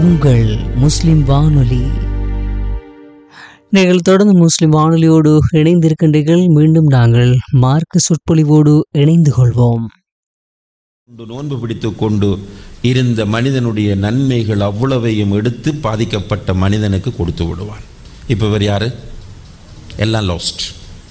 உங்கள் முஸ்லிம் வானொலி. நீங்கள் தொடர்ந்து முஸ்லிம் வானொலியோடு இணைந்திருக்கின்றீர்கள். மீண்டும் நாங்கள் மார்க்க சொற்பொழிவோடு இணைந்து கொள்வோம். நோன்பு பிடித்து கொண்டு இருந்த மனிதனுடைய நன்மைகள் அவ்வளவையும் எடுத்து பாதிக்கப்பட்ட மனிதனுக்கு கொடுத்து விடுவான். இப்போ இவர் யாரு? எல்லாம் லாஸ்ட்.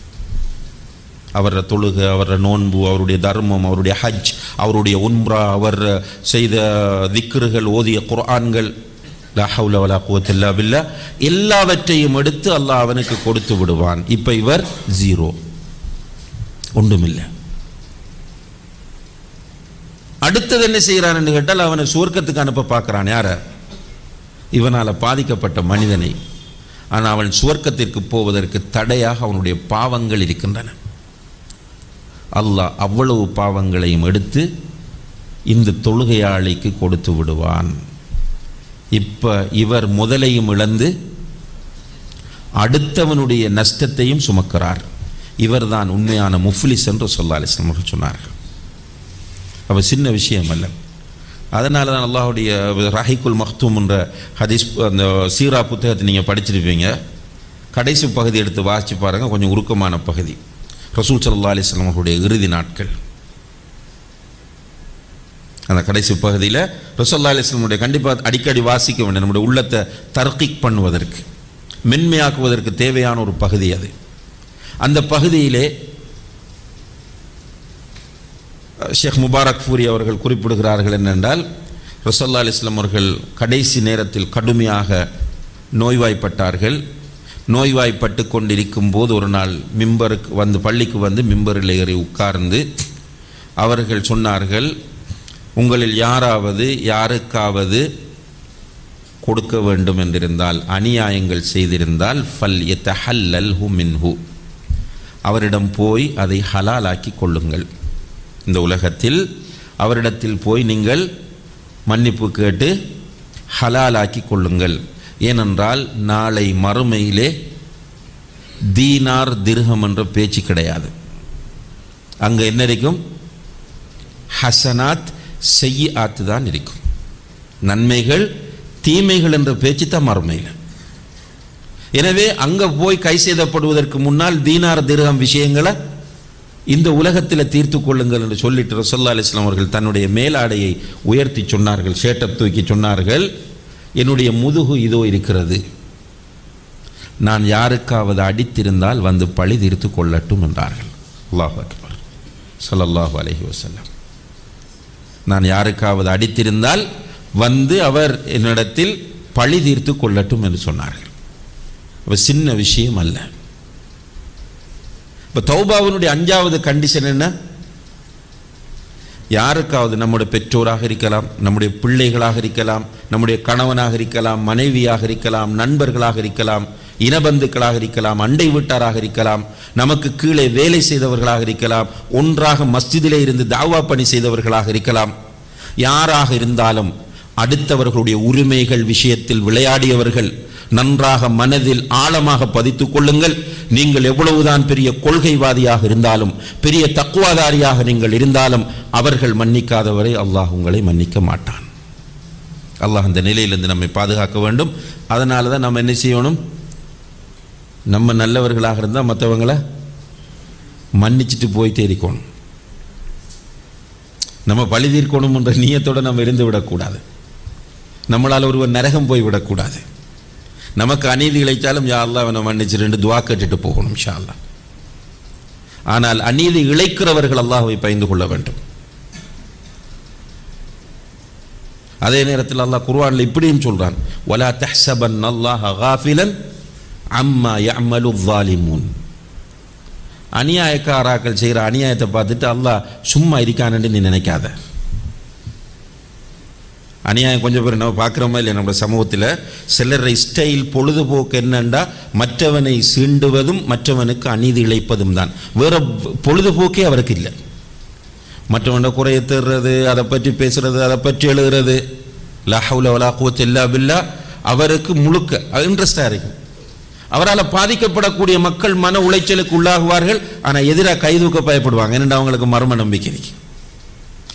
அவர தொழுகை, அவர நோன்பு, அவருடைய தர்மம், அவருடைய ஹஜ், அவருடைய உம்ரா, அவர் செய்த திக்ருகள், ஓதிய குர்ஆன்கள், லா ஹவ்ல வலா குவத்த இல்லா பில்லாஹ், எல்லாவற்றையும் எடுத்து அல்லாஹ் அவனுக்கு கொடுத்து விடுவான். இப்போ இவர் ஜீரோ, ஒன்றுமில்லை. அடுத்தது என்ன செய்கிறான் என்று கேட்டால், அவனை சுவர்க்கத்துக்கு அனுப்ப பார்க்கிறான். யார? இவனால் பாதிக்கப்பட்ட மனிதனை. ஆனால் அவன் சுவர்க்கத்திற்கு போவதற்கு தடையாக அவனுடைய பாவங்கள் இருக்கின்றன. அல்லாஹ் அவ்வளவு பாவங்களையும் எடுத்து இந்த தொழுகையாளிக்கு கொடுத்து விடுவான். இப்போ இவர் முதலையும் இழந்து அடுத்தவனுடைய நஷ்டத்தையும் சுமக்கிறார். இவர்தான் உண்மையான முஃப்லிஸ் என்று ஸல்லல்லாஹு அலைஹி வஸல்லம் அவர்கள் சொன்னார்கள். அப்போ சின்ன விஷயம் அல்ல. அதனால தான் அல்லாஹுடைய ரஹீக்குல் மக்தூம் என்ற ஹதீஸ், அந்த சீரா புத்தகத்தை நீங்கள் படிச்சிருப்பீங்க. கடைசி பகுதி எடுத்து வாசித்து பாருங்கள். கொஞ்சம் உருக்கமான பகுதி. ரசூல் ஸல்லல்லாஹு அலைஹி வஸல்லம் அவர்களுடைய இறுதி நாட்கள். அந்த கடைசி பகுதியில் ரசூல் ஸல்லல்லாஹு அலைஹி வஸல்லம் கண்டிப்பாக அடிக்கடி வாசிக்க வேண்டும். நம்முடைய உள்ளத்தை தர்கீக் பண்ணுவதற்கு, மென்மையாக்குவதற்கு தேவையான ஒரு பகுதி அது. அந்த பகுதியிலே ஷேக் முபாரக் ஃபூரி அவர்கள் குறிப்பிடுகிறார்கள் என்னென்றால், ரசூல் ஸல்லல்லாஹு அலைஹி வஸல்லம் அவர்கள் கடைசி நேரத்தில் கடுமையாக நோய்வாய்ப்பட்டார்கள். நோய்வாய்ப்பட்டு கொண்டிருக்கும் போது ஒரு நாள் மிம்பருக்கு வந்து, பள்ளிக்கு வந்து மிம்பரில் ஏறி உட்கார்ந்து அவர்கள் சொன்னார்கள், உங்களில் யாருக்காவது கொடுக்க வேண்டும் என்றிருந்தால், அநியாயங்கள் செய்திருந்தால், ஃபல் யதஹல்லல்ஹு மின்ஹு, அவரிடம் போய் அதை ஹலாலாக்கி கொள்ளுங்கள். இந்த உலகத்தில் அவரிடத்தில் போய் நீங்கள் மன்னிப்பு கேட்டு ஹலாலாக்கி கொள்ளுங்கள். ஏனென்றால் நாளை மறுமையிலே தீனார் திர்ஹம் என்ற பேச்சு கிடையாது. அங்கே என்ன இருக்கும்? ஹசனாத் செய்யாத்து தான் இருக்கும். நன்மைகள் தீமைகள் என்ற பேச்சு தான் மறுமையில். எனவே அங்கே போய் கை செய்தப்படுவதற்கு முன்னால் தீனார் திர்ஹம் விஷயங்களை இந்த உலகத்தில் தீர்த்து கொள்ளுங்கள் என்று சொல்லிட்டு ரசூலுல்லாஹி அலைஹி வஸல்லம் அவர்கள் தன்னுடைய மேலாடையை உயர்த்தி சொன்னார்கள், ஷேட்டப் தூக்கி சொன்னார்கள், என்னுடைய முதுகு இதோ இருக்கிறது, நான் யாருக்காவது அடித்திருந்தால் வந்து பழி தீர்த்து கொள்ளட்டும் என்றார்கள். அல்லாஹு அக்பர், ஸல்லல்லாஹு அலைஹி வஸல்லம். நான் யாருக்காவது அடித்திருந்தால் வந்து அவர் என்னிடத்தில் பழி தீர்த்து கொள்ளட்டும் என்று சொன்னார்கள். அப்போ சின்ன விஷயம் அல்ல. இப்போ தௌபாவினுடைய 5வது கண்டிஷன் என்ன? யாருக்காவது, நம்முடைய பெற்றோராக இருக்கலாம், நம்முடைய பிள்ளைகளாக இருக்கலாம், நம்முடைய கணவனாக இருக்கலாம், மனைவியாக இருக்கலாம், நண்பர்களாக இருக்கலாம், இனபந்துக்களாக இருக்கலாம், அண்டை வீட்டாராக இருக்கலாம், நமக்கு கீழே வேலை செய்தவர்களாக இருக்கலாம், ஒன்றாக மஸ்ஜிதிலே இருந்து தாவா பணி செய்தவர்களாக இருக்கலாம். யாராக இருந்தாலும் அடுத்தவர்களுடைய உரிமைகள் விஷயத்தில் விளையாடியவர்கள் நன்றாக மனதில் ஆழமாக பதித்து கொள்ளுங்கள். நீங்கள் எவ்வளவுதான் பெரிய கொள்கைவாதியாக இருந்தாலும், பெரிய தக்குவாதாரியாக நீங்கள் இருந்தாலும், அவர்கள் மன்னிக்காதவரை அல்லாஹ் உங்களை மன்னிக்க மாட்டான். அல்லாஹ் அந்த நிலையிலிருந்து நம்மை பாதுகாக்க வேண்டும். அதனால தான் நம்ம என்ன செய்யணும்? நம்ம நல்லவர்களாக இருந்தால் மற்றவங்களை மன்னிச்சுட்டு போய் தேடிக்கணும். நம்ம பழி தீர்க்கணும் என்ற நியத்தோடு நம்ம இருந்து விடக்கூடாது. நம்மளால் ஒருவர் நரகம் போய் விடக்கூடாது. நமக்கு அநீதி இழைத்தாலும் யா அல்லாஹ் அவனை மன்னிச்சிட்டு துவா கேட்டுட்டு போகணும் இன்ஷா அல்லாஹ். ஆனால் அநீதி இழைக்கிறவர்கள் அல்லாஹ்வை பயந்து கொள்ள வேண்டும். அதே நேரத்தில் அல்லாஹ் குர்ஆனில் இப்படியும் சொல்றான், வலா தஹ்ஸபன்னல்லாஹ காஃபிலன் அம்மா யஅமலு ஸாலிமூன். அநியாயக்காராக்கள் செய்கிற அநியாயத்தை பார்த்துட்டு அல்லாஹ் சும்மா இருக்கான்னு நீ நினைக்காத. அநியாயம் கொஞ்சம் பேர் நம்ம பார்க்குறோமா இல்லை? நம்ம சமூகத்தில் சிலரை ஸ்டைல் பொழுதுபோக்கு என்னண்டா மற்றவனை சீண்டுவதும் மற்றவனுக்கு அநீதி இழைப்பதும் தான். வேற பொழுதுபோக்கே அவருக்கு இல்லை. மற்றவனை குறைய தேடுறது, அதை பற்றி பேசுறது, அதை பற்றி எழுதுறது, லா ஹவ்ல வலா குவத்த இல்லா பில்லாஹ், அவருக்கு முழுக்க இன்ட்ரெஸ்டாக இருக்கும். அவரால் பாதிக்கப்படக்கூடிய மக்கள் மன உளைச்சலுக்கு உள்ளாகுவார்கள். ஆனால் எதிராக கைதூக்க பயப்படுவாங்க. ஏனென்று அவங்களுக்கு மர்ம நம்பிக்கை இருக்கு.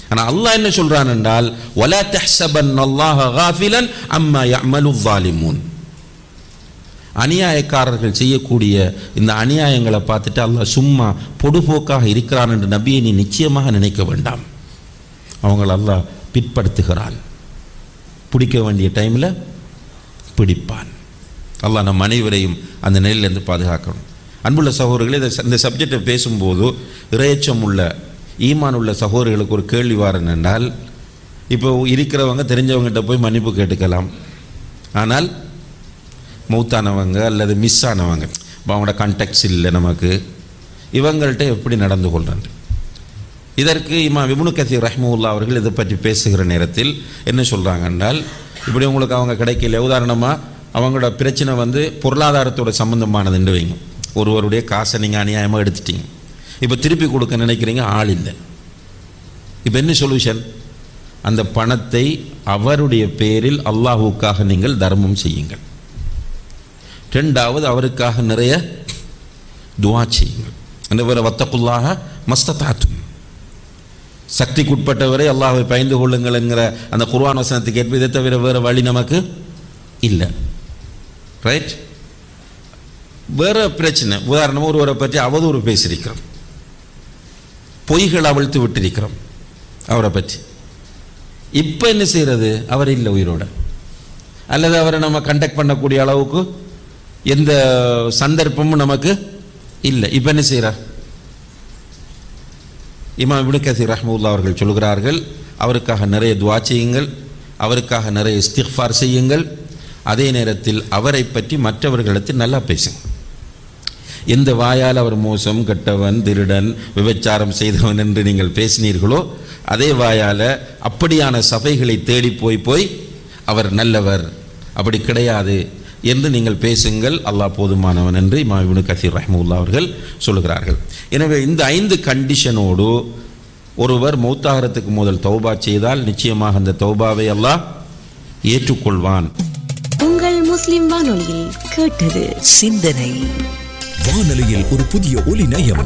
ஆனால் அல்லாஹ் என்ன சொல்றான் என்றால் வலா தஹ்ஸபன்னல்லாஹ காஃபிலன் அம்மா யஅமலு ஸாலிமூன். அநியாயக்காரர்கள் செய்யக்கூடிய இந்த அநியாயங்களை பார்த்துட்டு அல்லாஹ் சும்மா பொடுபோக்காக இருக்கிறான் என்று நபியை நீ நிச்சயமாக நினைக்க வேண்டாம். அவங்கள அல்லாஹ் பிற்படுத்துகிறான். பிடிக்க வேண்டிய டைமில் பிடிப்பான். அல்லாஹ் நம் அனைவரையும் அந்த நிலையிலிருந்து பாதுகாக்கணும். அன்புள்ள சகோதரர்களே, இந்த சப்ஜெக்டை பேசும்போது இறையச்சம் உள்ள ஈமான் உள்ள சகோதரர்களுக்கு ஒரு கேள்வி வாரன் என்றால், இப்போ இருக்கிறவங்க தெரிஞ்சவங்ககிட்ட போய் மன்னிப்பு கேட்டுக்கலாம். ஆனால் மௌத்தானவங்க அல்லது மிஸ் ஆனவங்க, அவங்களோட கான்டாக்ட்ஸ் இல்லை நமக்கு, இவங்கள்ட்ட எப்படி நடந்து கொள்றாங்க? இதற்கு இமாம் இப்னு கஸீர் ரஹ்மத்துல்லாஹி அவர்கள் இதை பற்றி பேசுகிற நேரத்தில் என்ன சொல்கிறாங்க என்றால், இப்படி உங்களுக்கு அவங்க கிடைக்கல, உதாரணமாக அவங்களோட பிரச்சனை பொருளாதாரத்தோட சம்பந்தமானதுன்னு வைங்க. ஒருவருடைய காசை நீங்கள் அநியாயமாக எடுத்துட்டீங்க, இப்போ திருப்பி கொடுக்க நினைக்கிறீங்க, ஆள் இல்லை. இப்போ என்ன சொல்யூஷன்? அந்த பணத்தை அவருடைய பேரில் அல்லாஹுக்காக நீங்கள் தர்மம் செய்யுங்கள். ரெண்டாவது, அவருக்காக நிறைய துஆ செய்யுங்கள். அந்த வேற வத்தகுல்லாஹ மஸ்ததாத்தும், சக்திக்குட்பட்டவரை அல்லாஹ்வை பயந்து கொள்ளுங்கள் என்கிற அந்த குர்ஆன் வசனத்துக்கு ஏற்ப இதை தவிர வேறு வழி நமக்கு இல்லை. ரைட்? வேற பிரச்சனை, உதாரணமாக ஒருவரை பற்றி அவதூறு பேசியிருக்கிறோம், பொய்கள் அவிழ்த்து விட்டிருக்கிறோம் அவரை பற்றி. இப்போ என்ன செய்கிறது? அவர் இல்லை உயிரோட, அல்லது அவரை நம்ம கண்டக்ட் பண்ணக்கூடிய அளவுக்கு எந்த சந்தர்ப்பமும் நமக்கு இல்லை. இப்போ என்ன செய்கிறார்? இமாம் இப்னு கஸீர் ரஹ்மத்துல்லாஹி அவர்கள் சொல்கிறார்கள், அவருக்காக நிறைய துஆ செய்யுங்கள், அவருக்காக நிறைய இஸ்திக்ஃபார் செய்யுங்கள். அதே நேரத்தில் அவரை பற்றி மற்றவர்களிடத்தில் நல்லா பேசுங்க. எந்த வாயால் அவர் மோசம், கெட்டவன், திருடன், விபச்சாரம் செய்தவன் என்று நீங்கள் பேசினீர்களோ, அதே வாயால் அப்படியான சபைகளை தேடி போய் அவர் நல்லவர், அப்படி கிடையாது என்று நீங்கள் பேசுங்கள், அல்லாஹ் போதுமானவன் என்று இமாம் இப்னு கஸீர் ரஹ்மத்துல்லாஹி அவர்கள் சொல்கிறார்கள். எனவே இந்த 5 கண்டிஷனோடு ஒருவர் மௌத்தாகிறதுக்கு முதல் தௌபா செய்தால் நிச்சயமாக அந்த தௌபாவை அல்லாஹ் ஏற்றுக்கொள்வான். உங்கள் முஸ்லிம் வானொலியில் கேட்டது சிந்தனை. வானொலியில் ஒரு புதிய ஒலி நயம்,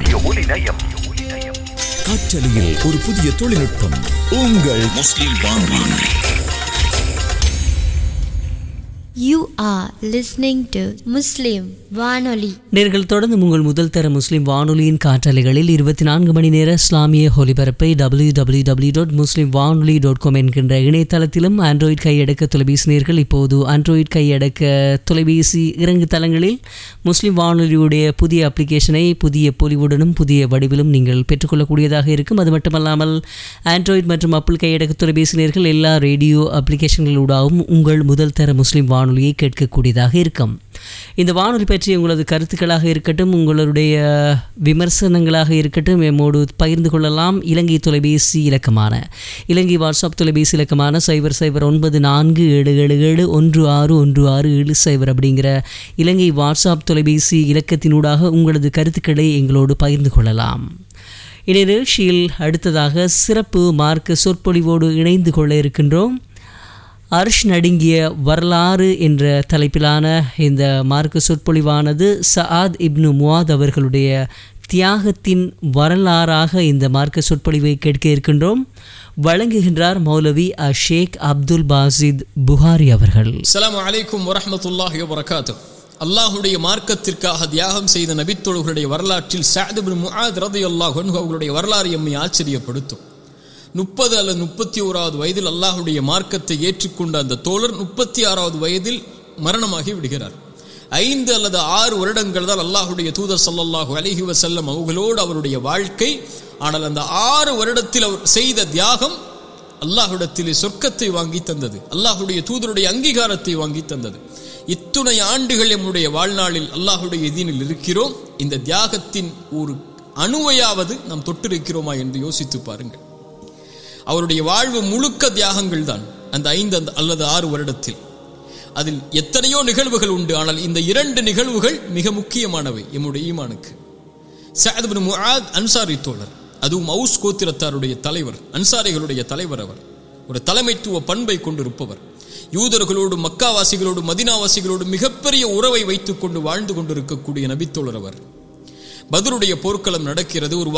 காற்றலையில் ஒரு புதிய தொழில்நுட்பம். உங்கள் முஸ்லிம் வானொலி. You are listening to Muslim வானொலி. நேர்கள் தொடர்ந்து உங்கள் முதல் தர முஸ்லிம் வானொலியின் காற்றலைகளில் 24 மணி நேர இஸ்லாமிய ஒலிபரப்பை www.muslimvanoli.com என்கின்ற இணையதளத்திலும், ஆண்ட்ராய்டு கையடக்க தொலைபேசி நேர்கள் இப்போது ஆண்ட்ராய்டு கையடக்க தொலைபேசி இறங்கு தளங்களில் முஸ்லிம் வானொலியுடைய புதிய அப்ளிகேஷனை புதிய பொலிவுடனும் புதிய வடிவிலும் நீங்கள் பெற்றுக்கொள்ளக்கூடியதாக இருக்கும். அது மட்டுமல்லாமல் ஆண்ட்ராய்டு மற்றும் ஆப்பிள் கையடக்க தொலைபேசி நேர்கள் எல்லா ரேடியோ அப்ளிகேஷன்களூடாகவும் உங்கள் முதல் தர முஸ்லிம் வானொலியை கேட்கக்கூடியதாக இருக்கும். இந்த வானொலி பற்றி உங்களது கருத்துக்களாக இருக்கட்டும், உங்களுடைய விமர்சனங்களாக இருக்கட்டும், எம்மோடு பகிர்ந்து கொள்ளலாம். இலங்கை தொலைபேசி இலக்கமான, இலங்கை வாட்ஸ்அப் தொலைபேசி இலக்கமான 009477716167 அப்படிங்கிற இலங்கை வாட்ஸ்அப் தொலைபேசி இலக்கத்தினூடாக உங்களது கருத்துக்களை எங்களோடு பகிர்ந்து கொள்ளலாம். இந்நிகழ்ச்சியில் அடுத்ததாக சிறப்பு மார்க்க சொற்பொழிவோடு இணைந்து கொள்ள இருக்கின்றோம். அர்ஷ் நடுங்கிய வரலாறு என்ற தலைப்பிலான இந்த மார்க்க சொற்பொழிவானது சஆத் இப்னு முஆத் அவர்களுடைய தியாகத்தின் வரலாறாக இந்த மார்க்க சொற்பொழிவை கேட்க இருக்கின்றோம். வழங்குகின்றார் மௌலவி ஷேக் அப்துல் பாசித் புகாரி அவர்கள். அஸ்ஸலாமு அலைக்கும் வரஹ்மத்துல்லாஹி வபரகாத்துஹு. அல்லாஹ்வுடைய மார்க்கத்திற்காக தியாகம் செய்த நபித்தோழர்களுடைய வரலாற்றில் சஅத் இப்னு முஆத் ரலியல்லாஹு அன்ஹு அவர்களுடைய வரலாறு எம்மை ஆச்சரியப்படுத்தும். 30 அல்லது 31வது வயதில் அல்லாஹ்வுடைய மார்க்கத்தை ஏற்றுக்கொண்ட அந்த தோழர் 36வது வயதில் மரணமாகி விடுகிறார். 5 அல்லது 6 வருடங்கள் தான் அல்லாஹ்வுடைய தூதர் ஸல்லல்லாஹு அலைஹி வஸல்லம் அவர்களோடு அவருடைய வாழ்க்கை. ஆனால் அந்த 6 வருடத்தில் அவர் செய்த தியாகம் அல்லாஹ்விடத்திலே சொர்க்கத்தை வாங்கி தந்தது, அல்லாஹ்வுடைய தூதருடைய அங்கீகாரத்தை வாங்கி தந்தது. இத்துணை ஆண்டுகள் நம்முடைய வாழ்நாளில் அல்லாஹ்வுடைய தீனில் இருக்கிறோம், இந்த தியாகத்தின் ஒரு அணுவையாவது நாம் தொட்டிருக்கிறோமா என்று யோசித்து பாருங்கள். அவருடைய வாழ்வு முழுக்க தியாகங்கள் தான் அந்த 5 அல்லது 6 வருடத்தில். அதில் எத்தனையோ நிகழ்வுகள் உண்டு, ஆனால் இந்த 2 நிகழ்வுகள் மிக முக்கியமானவை எம்முடைய ஈமானுக்கு. சஅத் இப்னு முஆத் அன்சாரி தோழர், அதுவும் அவுஸ் கோத்திரத்தாருடைய தலைவர், அன்சாரிகளுடைய தலைவர். அவர் ஒரு தலைமைத்துவ பண்பை கொண்டிருப்பவர். யூதர்களோடு, மக்காவாசிகளோடு, மதீனாவாசிகளோடு மிகப்பெரிய உறவை வைத்துக் கொண்டு வாழ்ந்து கொண்டிருக்கக்கூடிய நபித்தோழர் அவர். பத்ருடைய போர்க்களம் நடக்கிறது. ஒரு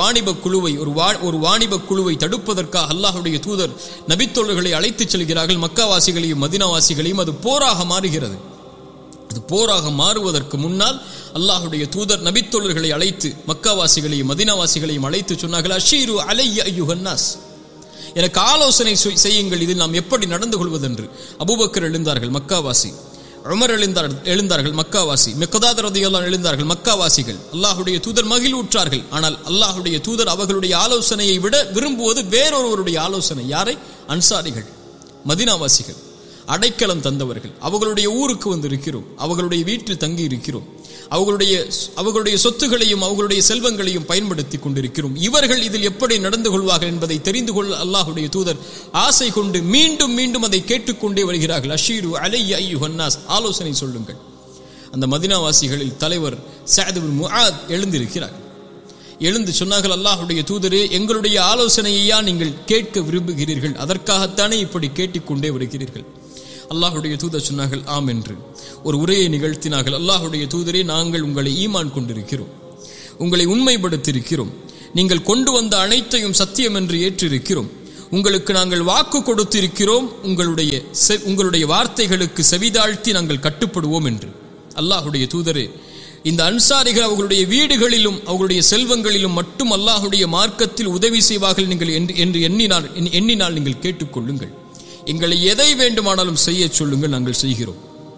வாணிப குழுவை தடுப்பதற்காக அல்லாஹ்வுடைய தூதர் நபித்தோழர்களை அழைத்துச் செல்கிறார்கள். மக்காவாசிகளையும் மதீனாவாசிகளையும். அது போராக மாறுகிறது. அது போராக மாறுவதற்கு முன்னால் அல்லாஹ்வுடைய தூதர் நபித்தோழர்களை அழைத்து மக்காவாசிகளையும் மதீனாவாசிகளையும் அழைத்து சொன்னார்கள், அஷீரு அலைய அய்யுஹன் நாஸ், எனக்கு ஆலோசனை செய்யுங்கள், இதில் நாம் எப்படி நடந்து கொள்வதென்று. அபூபக்கர் எழுந்தார்கள், மக்காவாசி. உமர் எழுந்தார்கள், மக்காவாசி. மிக்தாத் ரலியல்லாஹு அன்ஹு எழுந்தார்கள், மக்காவாசிகள். அல்லாஹ்வுடைய தூதர் மகிழ்வுற்றார்கள். ஆனால் அல்லாஹ்வுடைய தூதர் அவர்களுடைய ஆலோசனையை விட விரும்புவது வேறொருவருடைய ஆலோசனை. யாரை? அன்சாரிகள், மதீனாவாசிகள், அடைக்கலம் தந்தவர்கள். அவர்களுடைய ஊருக்கு வந்து இருக்கிறோம், அவர்களுடைய வீட்டில் தங்கி இருக்கிறோம், அவர்களுடைய சொத்துகளையும் அவர்களுடைய செல்வங்களையும் பயன்படுத்தி கொண்டிருக்கிறோம். இவர்கள் இதில் எப்படி நடந்து கொள்வார்கள் என்பதை தெரிந்து கொள்ள அல்லாஹ்வுடைய தூதர் ஆசை கொண்டு மீண்டும் மீண்டும் அதை கேட்டுக்கொண்டே வருகிறார்கள். அஷீரு அலைய அய்யுஹன் நாஸ், ஆலோசனை சொல்லுங்கள். அந்த மதீனாவாசிகளில் தலைவர் சஅத் இப்னு முஆத் எழுந்திருக்கிறார். எழுந்து சொன்னார்கள், அல்லாஹ்வுடைய தூதரே, எங்களுடைய ஆலோசனையா நீங்கள் கேட்க விரும்புகிறீர்கள், அதற்காகத்தானே இப்படி கேட்டுக்கொண்டே வருகிறீர்கள். அல்லாஹ்வுடைய தூதர் சொன்னார்கள், ஆம் என்று ஒரு உரையை நிகழ்த்தினார்கள். அல்லாஹ்வுடைய தூதரே, நாங்கள் உங்களை ஈமான் கொண்டிருக்கிறோம், உங்களை உண்மைப்படுத்தியிருக்கிறோம், நீங்கள் கொண்டு வந்த அனைத்தையும் சத்தியம் என்று ஏற்றிருக்கிறோம், உங்களுக்கு நாங்கள் வாக்கு கொடுத்திருக்கிறோம், உங்களுடைய வார்த்தைகளுக்கு செவிதாழ்த்தி நாங்கள் கட்டுப்படுவோம் என்று. அல்லாஹ்வுடைய தூதரே, இந்த அன்சாரிகள் அவர்களுடைய வீடுகளிலும் அவர்களுடைய செல்வங்களிலும் மட்டும் அல்லாஹ்வுடைய மார்க்கத்தில் உதவி செய்வார்கள் நீங்கள் என்று எண்ணினால் நீங்கள் கேட்டுக்கொள்ளுங்கள். எங்களை எதை வேண்டுமானாலும் செய்ய சொல்லுங்கள், நாங்கள் செய்கிறோம்.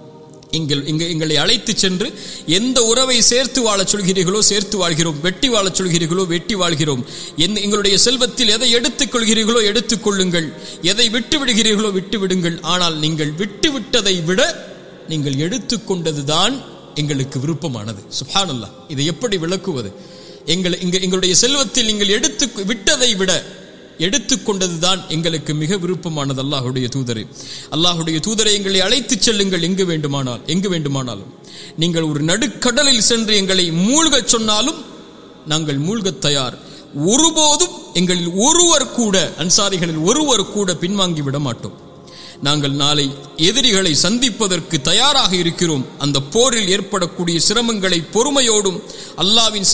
எங்களை அழைத்து சென்று எந்த உறவை சேர்த்து வாழச் சொல்கிறீர்களோ சேர்த்து வாழ்கிறோம், வெட்டி வாழச் சொல்கிறீர்களோ வெட்டி வாழ்கிறோம். எங்களுடைய செல்வத்தில் எதை எடுத்துக் கொள்கிறீர்களோ எடுத்துக்கொள்ளுங்கள், எதை விட்டு விடுகிறீர்களோ விட்டு விடுங்கள். ஆனால் நீங்கள் விட்டு விட்டதை விட நீங்கள் எடுத்துக்கொண்டதுதான் எங்களுக்கு விருப்பமானது. சுப்ஹானல்லாஹ், இதை எப்படி விளக்குவது? எங்களுடைய செல்வத்தில் நீங்கள் எடுத்து விட்டதை விட எடுத்துக்கொண்டதுதான் எங்களுக்கு மிக விருப்பமானது. அல்லாஹ்வுடைய தூதரே, எங்களை அழைத்துச் செல்லுங்கள் எங்கு வேண்டுமானாலும். நீங்கள் ஒரு நடுக்கடலில் சென்று எங்களை மூழ்கச் சொன்னாலும் நாங்கள் மூழ்கத் தயார். ஒருபோதும் எங்களில் ஒருவர் கூட, அன்சாரிகளில் ஒருவர் கூட பின்வாங்கி விட மாட்டோம். நாங்கள் நாளை எதிரிகளை சந்திப்பதற்கு தயாராக இருக்கிறோம். அந்த போரில் ஏற்படக்கூடிய சிரமங்களை பொறுமையோடும் அல்லாஹ்வின்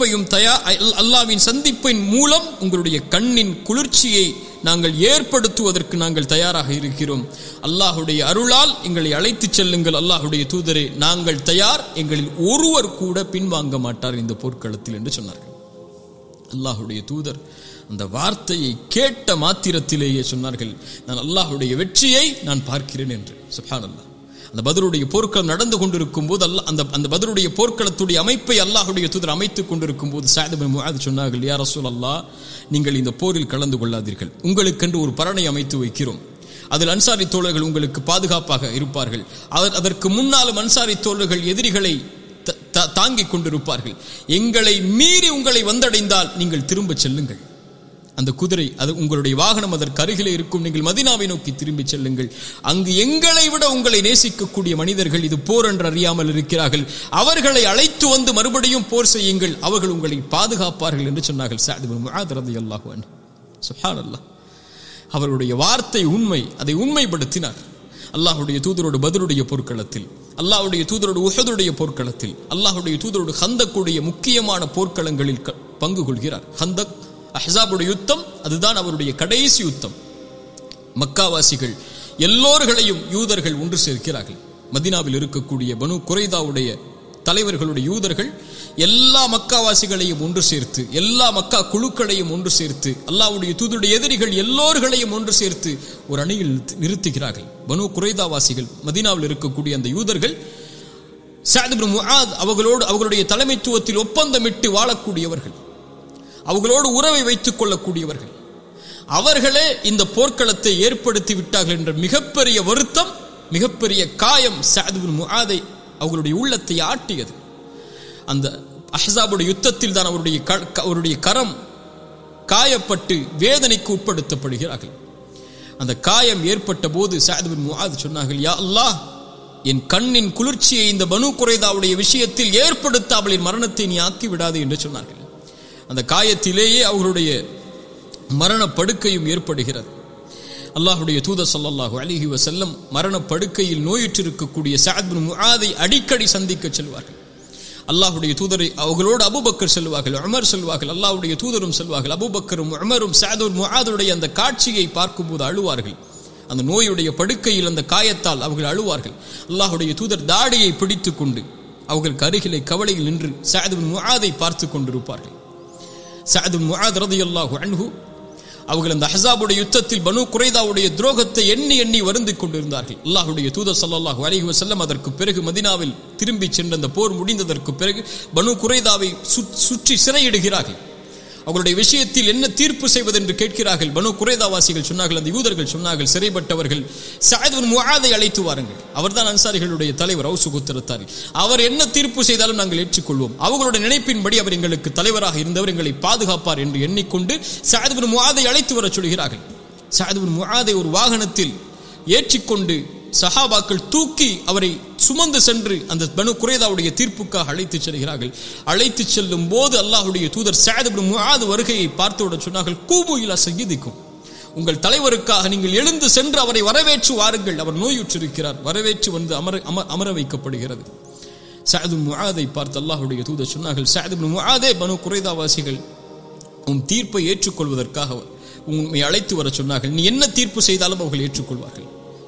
சந்திப்பின் மூலம் உங்களுடைய கண்ணின் குளிர்ச்சியை நாங்கள் ஏற்படுத்துவதற்கு நாங்கள் தயாராக இருக்கிறோம். அல்லாஹ்வுடைய அருளால் எங்களை அழைத்துச் செல்லுங்கள் அல்லாஹ்வுடைய தூதரே, நாங்கள் தயார், எங்களில் ஒருவர் கூட பின்வாங்க மாட்டார் இந்த போர்க்களத்தில் என்று சொன்னார்கள். அல்லாஹ்வுடைய தூதர் அந்த வார்த்தையை கேட்ட மாத்திரத்திலேயே சொன்னார்கள், நான் அல்லாஹ்வுடைய வெற்றியை நான் பார்க்கிறேன் என்று. சுப்ஹானல்லாஹ். அந்த பத்ருடைய போர்க்களம் நடந்து கொண்டிருக்கும் போது அந்த பத்ருடைய போர்க்களத்துடைய அமைப்பை அல்லாஹ்வுடைய தூதர் அமைத்துக் கொண்டிருக்கும் போது சஅத் இப்னு முஆத் சொன்னார்கள், யா ரசூலல்லாஹ், நீங்கள் இந்த போரில் கலந்து கொள்ளாதீர்கள், உங்களுக்கென்று ஒரு பரணை அமைத்து வைக்கிறோம், அதில் அன்சாரி தோழர்கள் உங்களுக்கு பாதுகாப்பாக இருப்பார்கள். அதற்கு முன்னாலும் அன்சாரி தோழர்கள் எதிரிகளை தாங்கிக் கொண்டிருப்பார்கள். எங்களை மீறி உங்களை வந்தடைந்தால் நீங்கள் திரும்ப செல்லுங்கள், அந்த குதிரை அது உங்களுடைய வாகனம் அதற்கு அருகிலே இருக்கும், நீங்கள் மதீனாவை நோக்கி திரும்பி செல்லுங்கள். அங்கு எங்களை விட உங்களை நேசிக்கக்கூடிய மனிதர்கள் இது போர் என்று அறியாமல் இருக்கிறார்கள், அவர்களை அழைத்து வந்து மறுபடியும் போர் செய்யுங்கள், அவர்கள் உங்களை பாதுகாப்பார்கள் என்று சொன்னார்கள் சஅத் இப்னு முஆத் ரலியல்லாஹு அன்ஹு. சுப்ஹானல்லாஹ், அவருடைய வார்த்தை உண்மை, அதை உண்மைப்படுத்தினார். அல்லாஹ்வுடைய தூதரோடு பத்ருடைய போர்க்களத்தில், அல்லாஹ்வுடைய தூதரோடு உஹதுடைய போர்க்களத்தில், அல்லாஹ்வுடைய தூதரோடு ஹந்தக்குடைய முக்கியமான போர்க்களங்களில் பங்கு கொள்கிறார். ஹந்தக், அஹ்ஸாபுடைய யுத்தம், அதுதான் அவருடைய கடைசி யுத்தம். மக்காவாசிகள் எல்லோர்களையும் யூதர்கள் ஒன்று சேர்க்கிறார்கள். மதீனாவில் இருக்கக்கூடிய பனு குரைதாவுடைய தலைவர்களுடைய யூதர்கள் எல்லா மக்காவாசிகளையும் ஒன்று சேர்த்து, எல்லா மக்கா குழுக்களையும் ஒன்று சேர்த்து, அல்லாஹ்வுடைய தூதருடைய எதிரிகள் எல்லோர்களையும் ஒன்று சேர்த்து ஒரு அணியில் நிறுத்துகிறார்கள். பனு குரைதாவாசிகள், மதீனாவில் இருக்கக்கூடிய அந்த யூதர்கள், சஅத் இப்னு முஆத் அவர்களுடைய தலைமைத்துவத்தில் ஒப்பந்தமிட்டு வாழக்கூடியவர்கள், அவர்களோடு உறவை வைத்துக் கொள்ளக்கூடியவர்கள், அவர்களே இந்த போர்க்களத்தை ஏற்படுத்தி விட்டார்கள் என்ற மிகப்பெரிய வருத்தம், மிகப்பெரிய காயம் சஅத் இப்னு முஆதை அவர்களுடைய உள்ளத்தை ஆட்டியது. அந்த அஹ்ஸாபுடைய யுத்தத்தில் தான் அவருடைய கரம் காயப்பட்டு வேதனைக்கு உட்படுத்தப்படுகிறார்கள். அந்த காயம் ஏற்பட்ட போது சஅத் இப்னு முஆத் சொன்னார்கள், யா அல்லாஹ், என் கண்ணின் குளிர்ச்சியை இந்த பனு குரைதாவுடைய விஷயத்தில் ஏற்படுத்தாமல் என் மரணத்தை நீ ஆக்கி விடாது என்று சொன்னார்கள். அந்த காயத்திலேயே அவர்களுடைய மரணப்படுக்கையும் ஏற்படுகிறது. அல்லாஹ்வுடைய தூதர் ஸல்லல்லாஹு அலைஹி வஸல்லம் மரணப்படுக்கையில் நோயுற்றிருக்கக்கூடிய சஅத் இப்னு முஆதை அடிக்கடி சந்திக்க செல்வார்கள். அல்லாஹ்வுடைய தூதரை அவர்களோடு அபூபக்கர் செல்வார்கள், உமர் செல்வார்கள், அல்லாஹ்வுடைய தூதரும் செல்வார்கள். அபூபக்கரும் உமரும் சஅத் பின் முஆதுடைய அந்த காட்சியை பார்க்கும்போது அழுவார்கள். அந்த நோயுடைய படுக்கையில் அந்த காயத்தால் அவர்கள் அழுவார்கள். அல்லாஹ்வுடைய தூதர் தாடியை பிடித்துக் கொண்டு அவர்களுக்கு அருகிலே கவலையில் நின்று சஅத் பின் முஆதை பார்த்து கொண்டிருப்பார்கள். சஅத் பின் முஆத் ரலியல்லாஹு அன்ஹு அவர்கள் அந்த அஹ்ஸாபுடைய யுத்தத்தில் பனு குறைதாவுடைய துரோகத்தை எண்ணி எண்ணி வருந்திக் கொண்டிருந்தார்கள். அல்லாஹ்வுடைய தூதர் ஸல்லல்லாஹு அலைஹி வஸல்லம் அதற்கு பிறகு மதீனாவில் திரும்பி சென்ற அந்த போர் முடிந்ததற்கு பிறகு பனு குறைதாவை சுற்றி சிறையிடுகிறார்கள். அவர்களுடைய விஷயத்தில் என்ன தீர்ப்பு செய்வது என்று கேட்கிறார்கள். பனு குறைதாவாசிகள் சொன்னார்கள், அந்த யூதர்கள் சொன்னார்கள், சிறைப்பட்டவர்கள் சஅத் பின் முஆதை அழைத்து வாருங்கள், அவர்தான் அன்சாரிகளுடைய தலைவர், அவுஸ் கோத்திரத்தார், அவர் என்ன தீர்ப்பு செய்தாலும் நாங்கள் ஏற்றுக்கொள்வோம், அவர்களுடைய நினைப்பின்படி அவர் எங்களுக்கு தலைவராக இருந்தவர், எங்களை பாதுகாப்பார் என்று எண்ணிக்கொண்டு சஅத் பின் முஆதை அழைத்து வர சொல்கிறார்கள். சஅத் பின் முஆதை ஒரு வாகனத்தில் ஏற்றிக்கொண்டு சஹாபாக்கள் தூக்கி அவரை சுமந்து சென்று அந்த பனு குறைதாவுடைய தீர்ப்புக்காக அழைத்து செல்கிறார்கள். அழைத்து செல்லும் போது அல்லாஹ்வுடைய தூதர் சஅத் பின் முஆத் வருகையை பார்த்தவுடன் சொன்னார்கள், கூபு இலா சய்யிதிக்கும், உங்கள் தலைவருக்காக நீங்கள் எழுந்து சென்று அவரை வரவேற்று வாருங்கள், அவர் நோயுற்றிருக்கிறார், வரவேற்று வந்து அமர வைக்கப்படுகிறது. சஅத் பின் முஆதை பார்த்து அல்லாஹ்வுடைய தூதர் சொன்னார்கள், சஅத் பின் முஆதே, பனு குறைதாவாசிகள் உன் தீர்ப்பை ஏற்றுக்கொள்வதற்காக உண்மை அழைத்து வர சொன்னார்கள், நீ என்ன தீர்ப்பு செய்தாலும் அவர்கள் ஏற்றுக்கொள்வார்கள்.